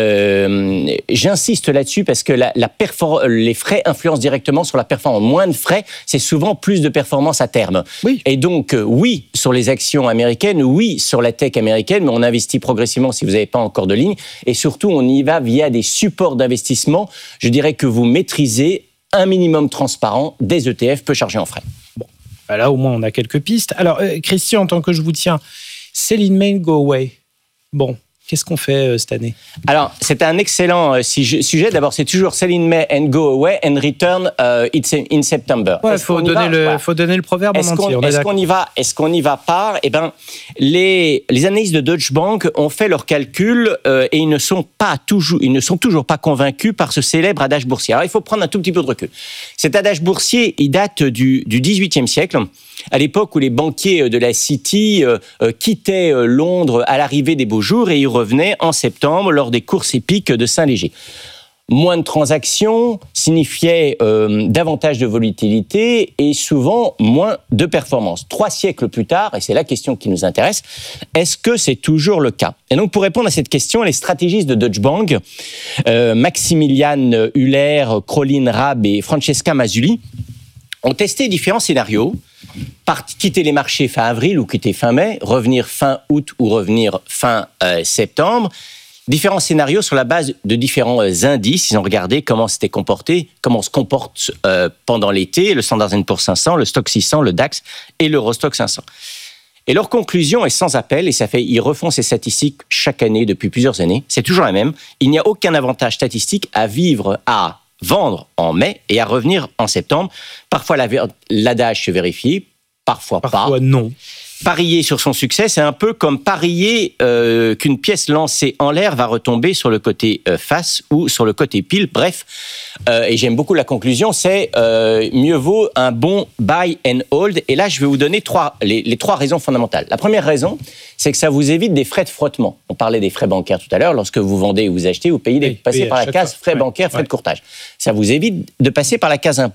euh, j'insiste là-dessus parce que la, la perfor- les frais influencent directement sur la performance. Moins de frais, c'est souvent plus de performance à terme. Oui. Et donc, euh, oui, sur les actions américaines, oui, sur la tech américaine, mais on investit progressivement si vous n'avez pas encore de ligne. Et surtout, on y va via des supports d'investissement. Je dirais que vous maîtrisez un minimum transparent des E T F peu chargés en frais. Bon, là, au moins, on a quelques pistes. Alors, euh, Christian, en tant que je vous tiens, sell in May, go away. Bon, qu'est-ce qu'on fait euh, cette année ? Alors, c'est un excellent euh, sujet. D'abord, c'est toujours sell in May and go away and return uh, it's in September. Il ouais, faut, ouais. faut donner le proverbe est-ce en entier. Qu'on, est-ce qu'on y va Est-ce qu'on y va par Eh ben, les les analystes de Deutsche Bank ont fait leurs calculs euh, et ils ne sont pas toujours, ils ne sont toujours pas convaincus par ce célèbre adage boursier. Alors, il faut prendre un tout petit peu de recul. Cet adage boursier, il date du du dix-huitième siècle. À l'époque où les banquiers de la City euh, euh, quittaient euh, Londres à l'arrivée des beaux jours et y revenaient en septembre lors des courses hippiques de Saint-Léger. Moins de transactions signifiait euh, davantage de volatilité et souvent moins de performance. Trois siècles plus tard, et c'est la question qui nous intéresse, est-ce que c'est toujours le cas ? Et donc pour répondre à cette question, les stratégistes de Deutsche Bank, euh, Maximilian Huller, Crolin Raab et Francesca Mazzulli, ont testé différents scénarios. Part, quitter les marchés fin avril ou quitter fin mai, revenir fin août ou revenir fin euh, septembre. Différents scénarios sur la base de différents euh, indices. Ils ont regardé comment s'était comporté, comment on se comporte euh, pendant l'été, le Standard and Poor's cinq cents, le Stoxx six cents, le DAX et l'Eurostoxx cinq cents. Et leur conclusion est sans appel, et ça fait, ils refont ces statistiques chaque année depuis plusieurs années. C'est toujours la même. Il n'y a aucun avantage statistique à vivre à vendre en mai et à revenir en septembre. Parfois, l'adage se vérifie, parfois, parfois pas. Parfois non. Parier sur son succès, c'est un peu comme parier euh, qu'une pièce lancée en l'air va retomber sur le côté euh, face ou sur le côté pile. Bref, euh, et j'aime beaucoup la conclusion, c'est euh, mieux vaut un bon buy and hold. Et là, je vais vous donner trois, les, les trois raisons fondamentales. La première raison, c'est que ça vous évite des frais de frottement. On parlait des frais bancaires tout à l'heure. Lorsque vous vendez ou vous achetez, vous payez des, oui, passez par la case fois. frais ouais. bancaires, frais ouais. de courtage. Ça vous évite de passer par la case impôt.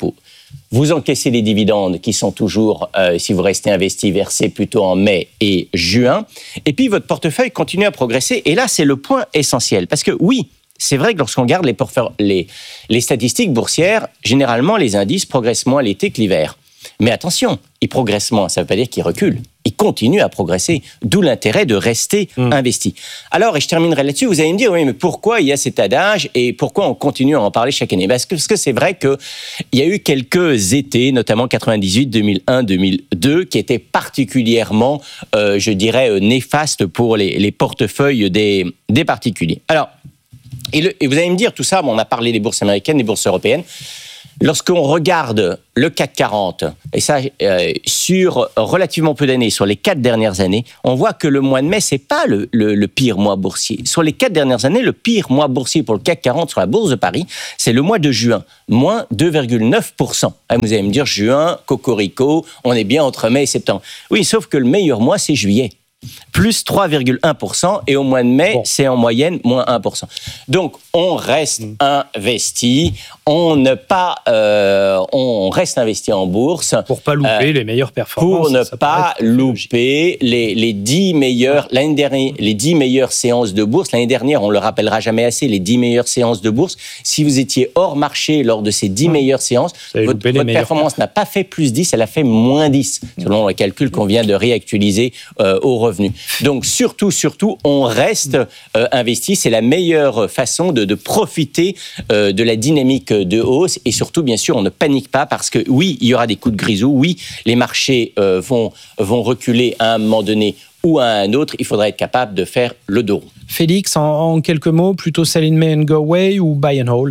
Vous encaissez les dividendes qui sont toujours, euh, si vous restez investi, versés plutôt en mai et juin. Et puis, votre portefeuille continue à progresser. Et là, c'est le point essentiel. Parce que oui, c'est vrai que lorsqu'on regarde les, les, les statistiques boursières, généralement, les indices progressent moins l'été que l'hiver. Mais attention, ils progressent moins, ça ne veut pas dire qu'ils reculent. Ils continuent à progresser, d'où l'intérêt de rester mmh. investi. Alors, et je terminerai là-dessus, vous allez me dire, oui, mais pourquoi il y a cet adage et pourquoi on continue à en parler chaque année ? Parce que, parce que c'est vrai qu'il y a eu quelques étés, notamment quatre-vingt-dix-huit, deux mille un, deux mille deux, qui étaient particulièrement, euh, je dirais, néfastes pour les, les portefeuilles des, des particuliers. Alors, et, le, et vous allez me dire tout ça, bon, on a parlé des bourses américaines, des bourses européennes. Lorsqu'on regarde le C A C quarante, et ça euh, sur relativement peu d'années, sur les quatre dernières années, on voit que le mois de mai, c'est pas le, le, le pire mois boursier. Sur les quatre dernières années, le pire mois boursier pour le C A C quarante sur la bourse de Paris, c'est le mois de juin, moins deux virgule neuf pour cent. Ah, vous allez me dire, juin, cocorico, on est bien entre mai et septembre. Oui, sauf que le meilleur mois, c'est juillet. Plus trois virgule un pour cent et au mois de mai, bon. c'est en moyenne moins un pour cent. Donc, on reste mmh. investi, on ne pas, euh, on reste investi en bourse. Pour pas louper euh, les meilleures performances. Pour ne pas louper les, les dix meilleures, mmh. l'année dernière, les dix meilleures séances de bourse. L'année dernière, on le rappellera jamais assez, les dix meilleures séances de bourse. Si vous étiez hors marché lors de ces dix mmh. meilleures séances, votre, votre performance n'a pas fait plus dix, elle a fait moins dix, mmh. selon le calcul qu'on vient de réactualiser euh, au revenu. Donc surtout, surtout, on reste euh, investi. C'est la meilleure façon de, de profiter euh, de la dynamique de hausse. Et surtout, bien sûr, on ne panique pas parce que oui, il y aura des coups de grisou. Oui, les marchés euh, vont, vont reculer à un moment donné ou à un autre. Il faudra être capable de faire le dos rond. Félix, en, en quelques mots, plutôt sell in May and go away ou buy and hold ?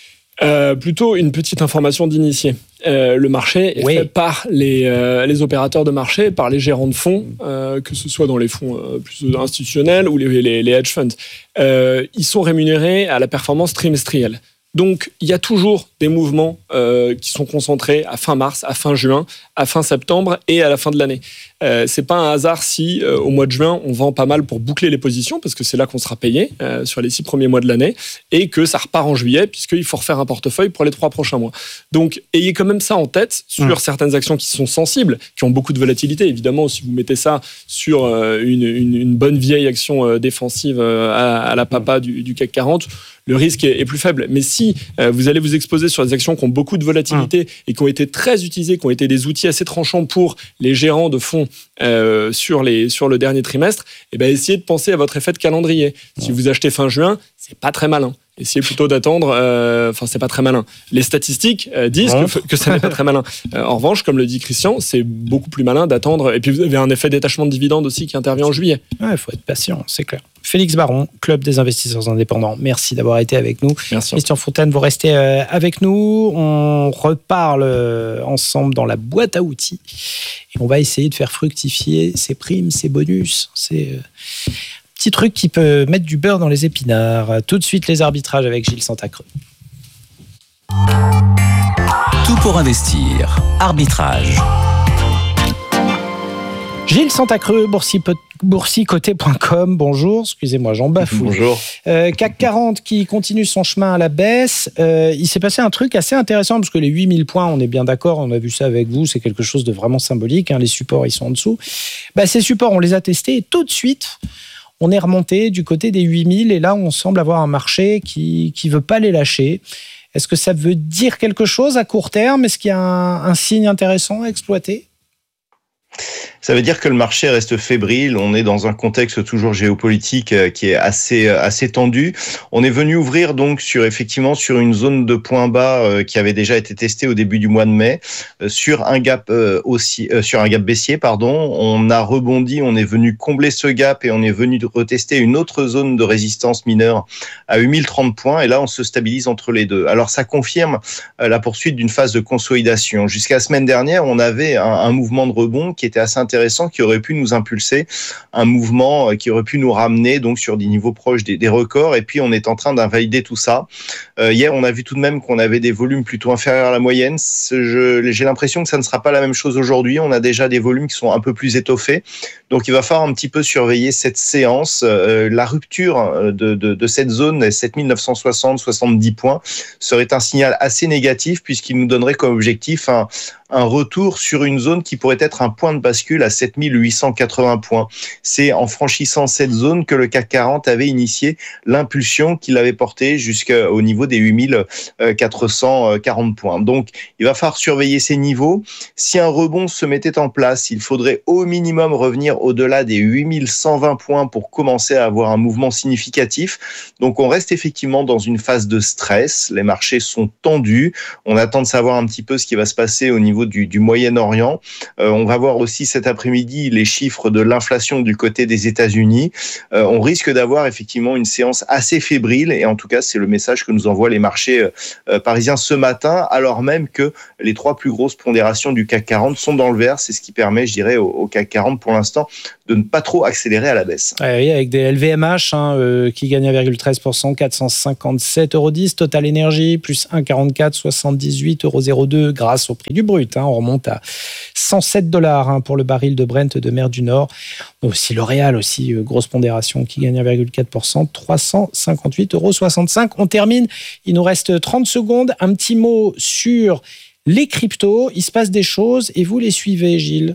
Euh, plutôt une petite information d'initié. Euh, le marché est oui. fait par les, euh, les opérateurs de marché, par les gérants de fonds, euh, que ce soit dans les fonds euh, plus institutionnels ou les, les, les hedge funds. Euh, ils sont rémunérés à la performance trimestrielle. Donc, il y a toujours des mouvements euh, qui sont concentrés à fin mars, à fin juin, à fin septembre et à la fin de l'année. Euh, c'est pas un hasard si, euh, au mois de juin, on vend pas mal pour boucler les positions, parce que c'est là qu'on sera payé euh, sur les six premiers mois de l'année, et que ça repart en juillet, puisqu'il faut refaire un portefeuille pour les trois prochains mois. Donc, ayez quand même ça en tête sur mmh. certaines actions qui sont sensibles, qui ont beaucoup de volatilité. Évidemment, si vous mettez ça sur euh, une, une, une bonne vieille action euh, défensive euh, à, à la papa du, du C A C quarante, le risque est, est plus faible. Mais si euh, vous allez vous exposer sur des actions qui ont beaucoup de volatilité mmh. et qui ont été très utilisées, qui ont été des outils assez tranchants pour les gérants de fonds euh, sur, les, sur le dernier trimestre, eh ben, essayez de penser à votre effet de calendrier. Mmh. Si vous achetez fin juin, c'est pas très malin. Essayez plutôt d'attendre, euh, enfin c'est pas très malin. Les statistiques euh, disent ouais. que, que ça n'est pas très malin. Euh, en revanche, comme le dit Christian, c'est beaucoup plus malin d'attendre. Et puis vous avez un effet détachement de dividendes aussi qui intervient en juillet. Ouais, il faut être patient, c'est clair. Félix Baron, Club des investisseurs indépendants. Merci d'avoir été avec nous. Merci. Christian Fontaine, vous restez euh, avec nous. On reparle euh, ensemble dans la boîte à outils et on va essayer de faire fructifier ces primes, ces bonus, ces euh, petit truc qui peut mettre du beurre dans les épinards. Tout de suite, les arbitrages avec Gilles Santacreux. Tout pour investir. Arbitrage. Gilles Santacreux, boursicoté point com. Bonjour, excusez-moi, j'en bafouille. Bonjour. Euh, C A C quarante qui continue son chemin à la baisse. Euh, il s'est passé un truc assez intéressant parce que les huit mille points, on est bien d'accord, on a vu ça avec vous, c'est quelque chose de vraiment symbolique. Hein, les supports, ils sont en dessous. Bah, ces supports, on les a testés et tout de suite, on est remonté du côté des huit mille et là, on semble avoir un marché qui ne veut pas les lâcher. Est-ce que ça veut dire quelque chose à court terme ? Est-ce qu'il y a un, un signe intéressant à exploiter ? Ça veut dire que le marché reste fébrile. On est dans un contexte toujours géopolitique qui est assez assez tendu. On est venu ouvrir donc sur effectivement sur une zone de point bas qui avait déjà été testée au début du mois de mai, sur un gap aussi sur un gap baissier pardon. On a rebondi, on est venu combler ce gap et on est venu retester une autre zone de résistance mineure à huit mille trente points et là on se stabilise entre les deux. Alors ça confirme la poursuite d'une phase de consolidation. Jusqu'à la semaine dernière, on avait un, un mouvement de rebond qui était assez intéressant intéressants qui auraient pu nous impulser un mouvement qui aurait pu nous ramener donc sur des niveaux proches des, des records. Et puis on est en train d'invalider tout ça. Euh, hier, on a vu tout de même qu'on avait des volumes plutôt inférieurs à la moyenne. Je, j'ai l'impression que ça ne sera pas la même chose aujourd'hui. On a déjà des volumes qui sont un peu plus étoffés. Donc il va falloir un petit peu surveiller cette séance. Euh, la rupture de, de, de cette zone, sept mille neuf cent soixante, soixante-dix points, serait un signal assez négatif puisqu'il nous donnerait comme objectif un, un retour sur une zone qui pourrait être un point de bascule à sept mille huit cent quatre-vingts points. C'est en franchissant cette zone que le C A C quarante avait initié l'impulsion qu'il avait portée jusqu'au niveau des huit mille quatre cent quarante points. Donc il va falloir surveiller ces niveaux. Si un rebond se mettait en place, il faudrait au minimum revenir au-delà des huit mille cent vingt points pour commencer à avoir un mouvement significatif. Donc on reste effectivement dans une phase de stress. Les marchés sont tendus. On attend de savoir un petit peu ce qui va se passer au niveau du, du Moyen-Orient. Euh, on va voir aussi cet après-midi les chiffres de l'inflation du côté des États-Unis. Euh, on risque d'avoir effectivement une séance assez fébrile et en tout cas c'est le message que nous envoient les marchés euh, parisiens ce matin, alors même que les trois plus grosses pondérations du C A C quarante sont dans le vert. C'est ce qui permet, je dirais, au, au C A C quarante pour l'instant de ne pas trop accélérer à la baisse. Oui, avec des L V M H hein, euh, qui gagnent un virgule treize pour cent, quatre cent cinquante-sept euros dix. Total Energy, plus un virgule quarante-quatre, soixante-dix-huit euros zéro deux grâce au prix du brut. Hein, on remonte à cent sept dollars hein, pour le baril de Brent de mer du Nord. Aussi L'Oréal, aussi euh, grosse pondération qui gagne un virgule quatre pour cent, trois cent cinquante-huit euros soixante-cinq. On termine, il nous reste trente secondes. Un petit mot sur les cryptos. Il se passe des choses et vous les suivez, Gilles?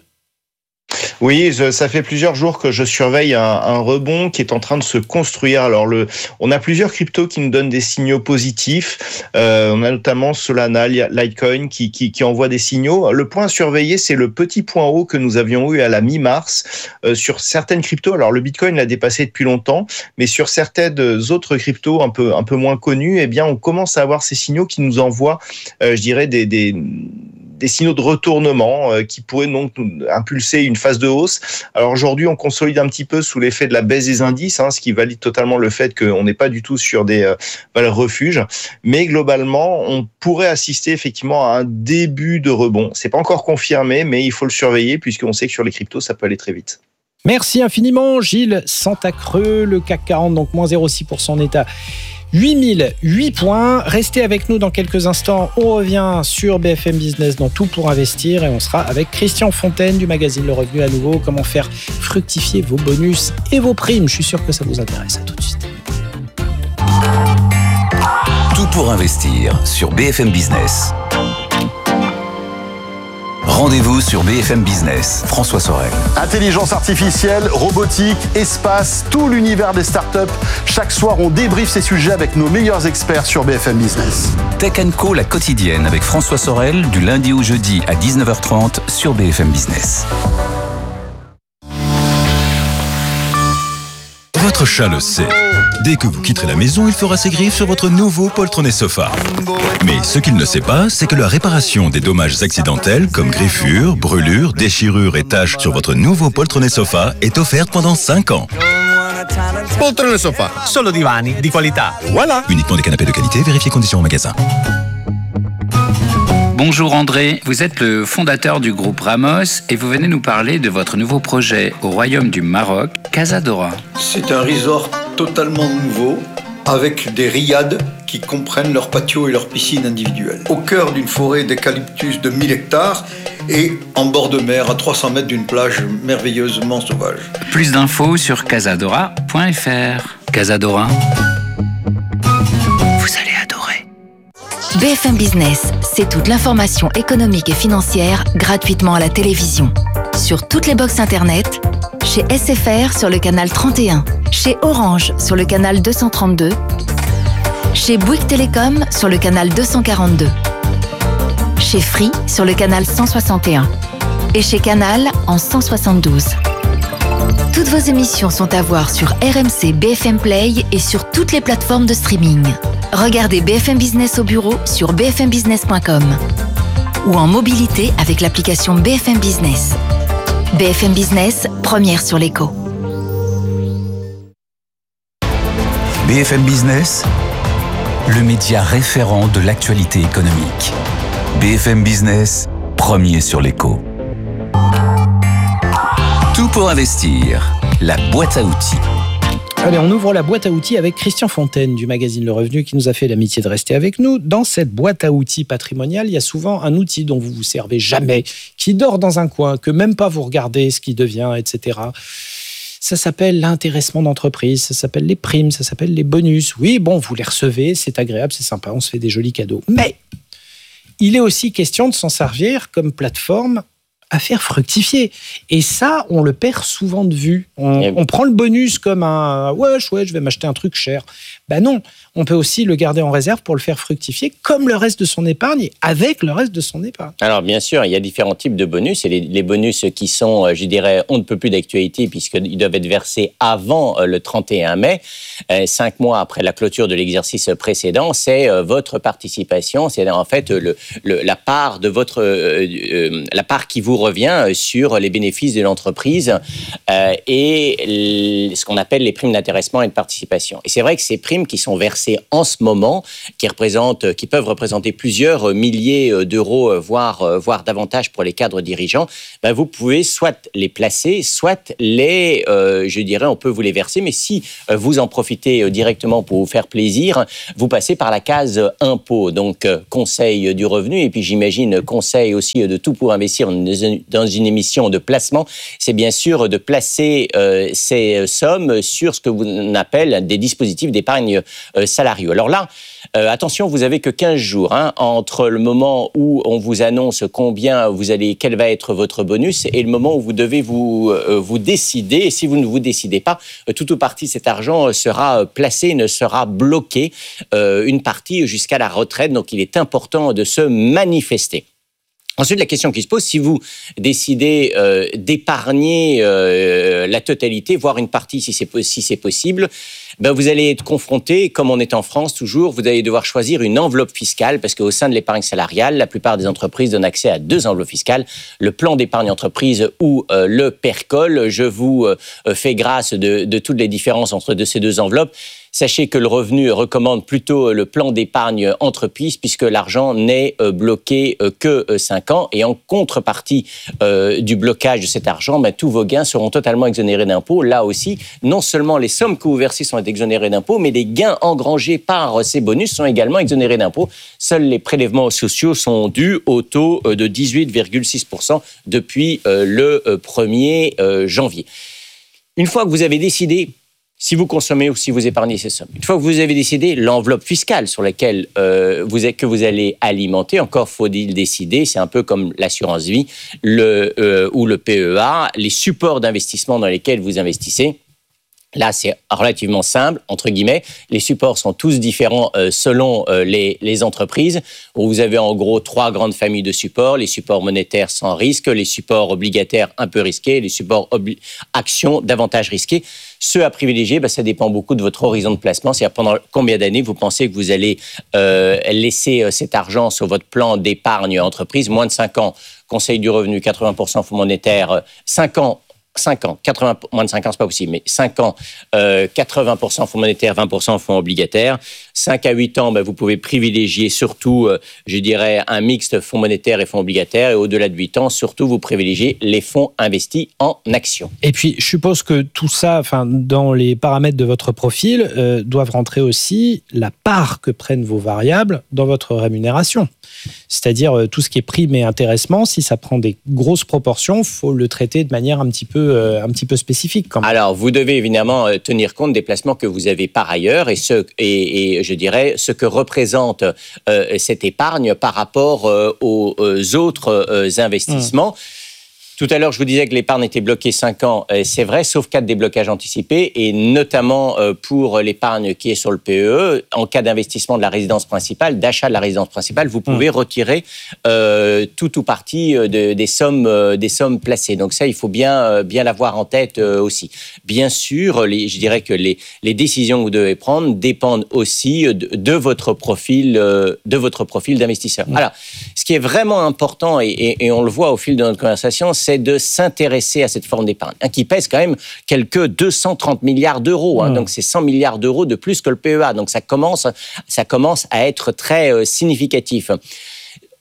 Oui, je, ça fait plusieurs jours que je surveille un, un rebond qui est en train de se construire. Alors, le, on a plusieurs cryptos qui nous donnent des signaux positifs. Euh, on a notamment Solana, Litecoin qui, qui, qui envoient des signaux. Le point à surveiller, c'est le petit point haut que nous avions eu à la mi-mars euh, sur certaines cryptos. Alors, le Bitcoin l'a dépassé depuis longtemps, mais sur certaines autres cryptos un peu, un peu moins connues, eh bien, on commence à avoir ces signaux qui nous envoient, euh, je dirais, des... des des signaux de retournement euh, qui pourraient donc impulser une phase de hausse. Alors aujourd'hui, on consolide un petit peu sous l'effet de la baisse des indices, hein, ce qui valide totalement le fait qu'on n'est pas du tout sur des euh, valeurs refuges. Mais globalement, on pourrait assister effectivement à un début de rebond. C'est pas encore confirmé, mais il faut le surveiller puisqu'on sait que sur les cryptos, ça peut aller très vite. Merci infiniment, Gilles Santacreux. Le C A C quarante, donc moins zéro virgule six pour cent, est à huit mille huit points. Restez avec nous dans quelques instants. On revient sur B F M Business dans Tout pour investir et on sera avec Christian Fontaine du magazine Le Revenu à nouveau. Comment faire fructifier vos bonus et vos primes. Je suis sûr que ça vous intéresse. À tout de suite. Tout pour investir sur B F M Business. Rendez-vous sur B F M Business. François Sorel. Intelligence artificielle, robotique, espace, tout l'univers des startups. Chaque soir, on débriefe ces sujets avec nos meilleurs experts sur B F M Business. Tech and Co, la quotidienne avec François Sorel, du lundi au jeudi à dix-neuf heures trente sur B F M Business. Votre chat le sait. Dès que vous quitterez la maison, il fera ses griffes sur votre nouveau poltronné sofa. Mais ce qu'il ne sait pas, c'est que la réparation des dommages accidentels comme griffures, brûlures, déchirures et taches sur votre nouveau poltronné sofa est offerte pendant cinq ans. Poltrone sofa, solo divani di qualità. Voilà. Uniquement des canapés de qualité, vérifiez conditions au magasin. Bonjour André, vous êtes le fondateur du groupe Ramos et vous venez nous parler de votre nouveau projet au Royaume du Maroc, Casadora. C'est un resort totalement nouveau avec des riads qui comprennent leur patio et leur piscine individuelle. Au cœur d'une forêt d'eucalyptus de mille hectares et en bord de mer à trois cents mètres d'une plage merveilleusement sauvage. Plus d'infos sur casadora point f r. Casadora, vous allez adorer. B F M Business, c'est toute l'information économique et financière gratuitement à la télévision. Sur toutes les box internet, chez S F R sur le canal trente et un, chez Orange sur le canal deux cent trente-deux, chez Bouygues Télécom sur le canal deux cent quarante-deux, chez Free sur le canal cent soixante et un et chez Canal en cent soixante-douze. Toutes vos émissions sont à voir sur R M C B F M Play et sur toutes les plateformes de streaming. Regardez B F M Business au bureau sur b f m business point com ou en mobilité avec l'application B F M Business. B F M Business, première sur l'écho. B F M Business, le média référent de l'actualité économique. B F M Business, premier sur l'écho. pour investir, la boîte à outils. Allez, on ouvre la boîte à outils avec Christian Fontaine du magazine Le Revenu qui nous a fait l'amitié de rester avec nous. Dans cette boîte à outils patrimoniale, il y a souvent un outil dont vous vous servez jamais, qui dort dans un coin, que même pas vous regardez ce qui devient, et cetera. Ça s'appelle l'intéressement d'entreprise, ça s'appelle les primes, ça s'appelle les bonus. Oui, bon, vous les recevez, c'est agréable, c'est sympa, on se fait des jolis cadeaux. Mais il est aussi question de s'en servir comme plateforme à faire fructifier. Et ça, on le perd souvent de vue. On, on prend le bonus comme un « ouais, ouais, je vais m'acheter un truc cher ». Ben non, on peut aussi le garder en réserve pour le faire fructifier comme le reste de son épargne et avec le reste de son épargne. Alors bien sûr, il y a différents types de bonus et les, les bonus qui sont, je dirais, on ne peut plus d'actualité puisqu'ils doivent être versés avant le trente et un mai, euh, cinq mois après la clôture de l'exercice précédent, c'est euh, votre participation, c'est en fait le, le, la part de votre, euh, euh, la part qui vous revient sur les bénéfices de l'entreprise euh, et ce qu'on appelle les primes d'intéressement et de participation. Et c'est vrai que ces primes qui sont versées en ce moment, qui représentent, qui peuvent représenter plusieurs milliers d'euros, voire, voire davantage pour les cadres dirigeants, ben vous pouvez soit les placer, soit les, euh, je dirais, on peut vous les verser, mais si vous en profitez directement pour vous faire plaisir, vous passez par la case impôt, donc conseil du revenu, et puis j'imagine conseil aussi de tout pour investir dans une émission de placement, c'est bien sûr de placer euh, ces sommes sur ce que vous appelle des dispositifs d'épargne Euh, salariaux. Alors là, euh, attention, vous avez que quinze jours hein, entre le moment où on vous annonce combien vous allez, quel va être votre bonus et le moment où vous devez vous, euh, vous décider. Et si vous ne vous décidez pas, euh, tout ou partie cet argent sera placé, ne sera bloqué, euh, une partie jusqu'à la retraite. Donc il est important de se manifester. Ensuite, la question qui se pose, si vous décidez euh, d'épargner euh, la totalité, voire une partie si c'est, si c'est possible, ben vous allez être confronté, comme on est en France toujours, vous allez devoir choisir une enveloppe fiscale parce qu'au sein de l'épargne salariale, la plupart des entreprises donnent accès à deux enveloppes fiscales, le plan d'épargne entreprise ou euh, le PERCOL. Je vous euh, fais grâce de, de toutes les différences entre de ces deux enveloppes. Sachez que le revenu recommande plutôt le plan d'épargne entreprise puisque l'argent n'est bloqué que cinq ans. Et en contrepartie euh, du blocage de cet argent, ben, tous vos gains seront totalement exonérés d'impôts. Là aussi, non seulement les sommes que vous versez sont exonérées d'impôts, mais les gains engrangés par ces bonus sont également exonérés d'impôts. Seuls les prélèvements sociaux sont dus au taux de dix-huit virgule six pour cent depuis le premier janvier. Une fois que vous avez décidé si vous consommez ou si vous épargnez ces sommes. Une fois que vous avez décidé l'enveloppe fiscale sur laquelle euh, vous êtes, que vous allez alimenter, encore faut-il décider, c'est un peu comme l'assurance vie le, euh, ou le P E A, les supports d'investissement dans lesquels vous investissez. Là, c'est relativement simple, entre guillemets. Les supports sont tous différents euh, selon euh, les, les entreprises. Vous avez en gros trois grandes familles de supports. Les supports monétaires sans risque, les supports obligataires un peu risqués, les supports obli- actions davantage risqués. Ceux à privilégier, ben, ça dépend beaucoup de votre horizon de placement. C'est-à-dire pendant combien d'années vous pensez que vous allez euh, laisser cet argent sur votre plan d'épargne entreprise. Moins de cinq ans, conseil du revenu, quatre-vingts pour cent fonds monétaires, cinq ans, cinq ans, quatre-vingts, moins de cinq ans, c'est pas possible, mais cinq ans, euh, quatre-vingts pour cent fonds monétaires, vingt pour cent fonds obligataires. cinq à huit ans, ben, vous pouvez privilégier surtout, euh, je dirais, un mixte fonds monétaires et fonds obligataires. Et au-delà de huit ans, surtout, vous privilégiez les fonds investis en actions. Et puis, je suppose que tout ça, enfin, dans les paramètres de votre profil, euh, doivent rentrer aussi la part que prennent vos variables dans votre rémunération. C'est-à-dire euh, tout ce qui est prime et intéressement, si ça prend des grosses proportions, il faut le traiter de manière un petit peu, euh, un petit peu spécifique. Quand même. Alors, vous devez évidemment euh, tenir compte des placements que vous avez par ailleurs et, ce, et, et je dirais ce que représente euh, cette épargne par rapport euh, aux, aux autres euh, investissements. Mmh. Tout à l'heure, je vous disais que l'épargne était bloquée cinq ans. C'est vrai, sauf cas de déblocage anticipé, et notamment pour l'épargne qui est sur le P E E, en cas d'investissement de la résidence principale, d'achat de la résidence principale, vous pouvez mmh. retirer euh, tout ou partie de, des, sommes, des sommes placées. Donc ça, il faut bien, bien l'avoir en tête aussi. Bien sûr, les, je dirais que les, les décisions que vous devez prendre dépendent aussi de, de votre profil, de votre profil d'investisseur. Mmh. Alors, ce qui est vraiment important, et, et, et on le voit au fil de notre conversation, c'est de s'intéresser à cette forme d'épargne, hein, qui pèse quand même quelques deux cent trente milliards d'euros. Hein, mmh. Donc, c'est cent milliards d'euros de plus que le P E A. Donc, ça commence, ça commence à être très euh, significatif.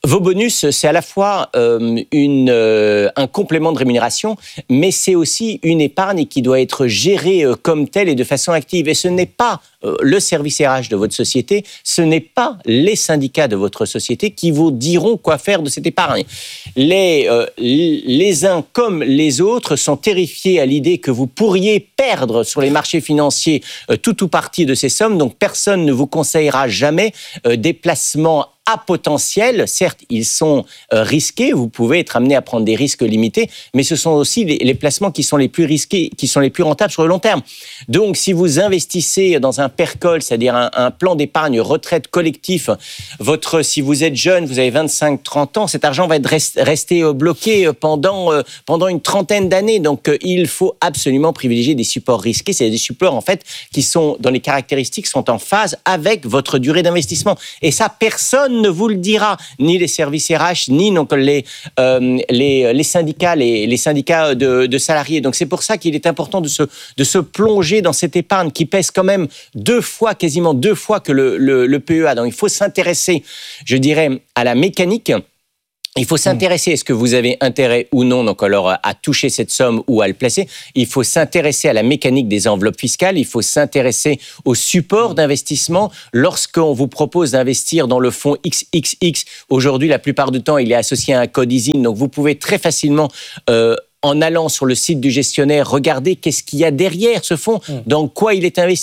Vos bonus, c'est à la fois euh, une, euh, un complément de rémunération, mais c'est aussi une épargne qui doit être gérée euh, comme telle et de façon active. Et ce n'est pas euh, le service R H de votre société, ce n'est pas les syndicats de votre société qui vous diront quoi faire de cette épargne. Les, euh, les uns comme les autres sont terrifiés à l'idée que vous pourriez perdre sur les marchés financiers euh, tout ou partie de ces sommes, donc personne ne vous conseillera jamais euh, des placements à potentiel. Certes, ils sont euh, risqués, vous pouvez être amené à prendre des risques limités, mais ce sont aussi les, les placements qui sont les plus risqués, qui sont les plus rentables sur le long terme. Donc, si vous investissez dans un PERCOL, c'est-à-dire un, un plan d'épargne retraite collectif, votre, si vous êtes jeune, vous avez vingt-cinq à trente ans, cet argent va être rest, rester bloqué pendant, euh, pendant une trentaine d'années. Donc, euh, il faut absolument privilégier des supports risqués. C'est des supports, en fait, qui sont, dans les caractéristiques, sont en phase avec votre durée d'investissement. Et ça, personne ne vous le dira, ni les services R H, ni donc les, euh, les, les syndicats, les, les syndicats de, de salariés. Donc c'est pour ça qu'il est important de se, de se plonger dans cette épargne qui pèse quand même deux fois, quasiment deux fois que le, le, le P E A. Donc il faut s'intéresser, je dirais, à la mécanique. Il faut s'intéresser, est-ce que vous avez intérêt ou non, donc alors à toucher cette somme ou à le placer. Il faut s'intéresser à la mécanique des enveloppes fiscales. Il faut s'intéresser au support d'investissement. Lorsqu'on vous propose d'investir dans le fonds X X X, aujourd'hui, la plupart du temps, il est associé à un code I S I N. Donc, vous pouvez très facilement euh, en allant sur le site du gestionnaire, regarder qu'est-ce qu'il y a derrière ce fonds, dans quoi il est investi.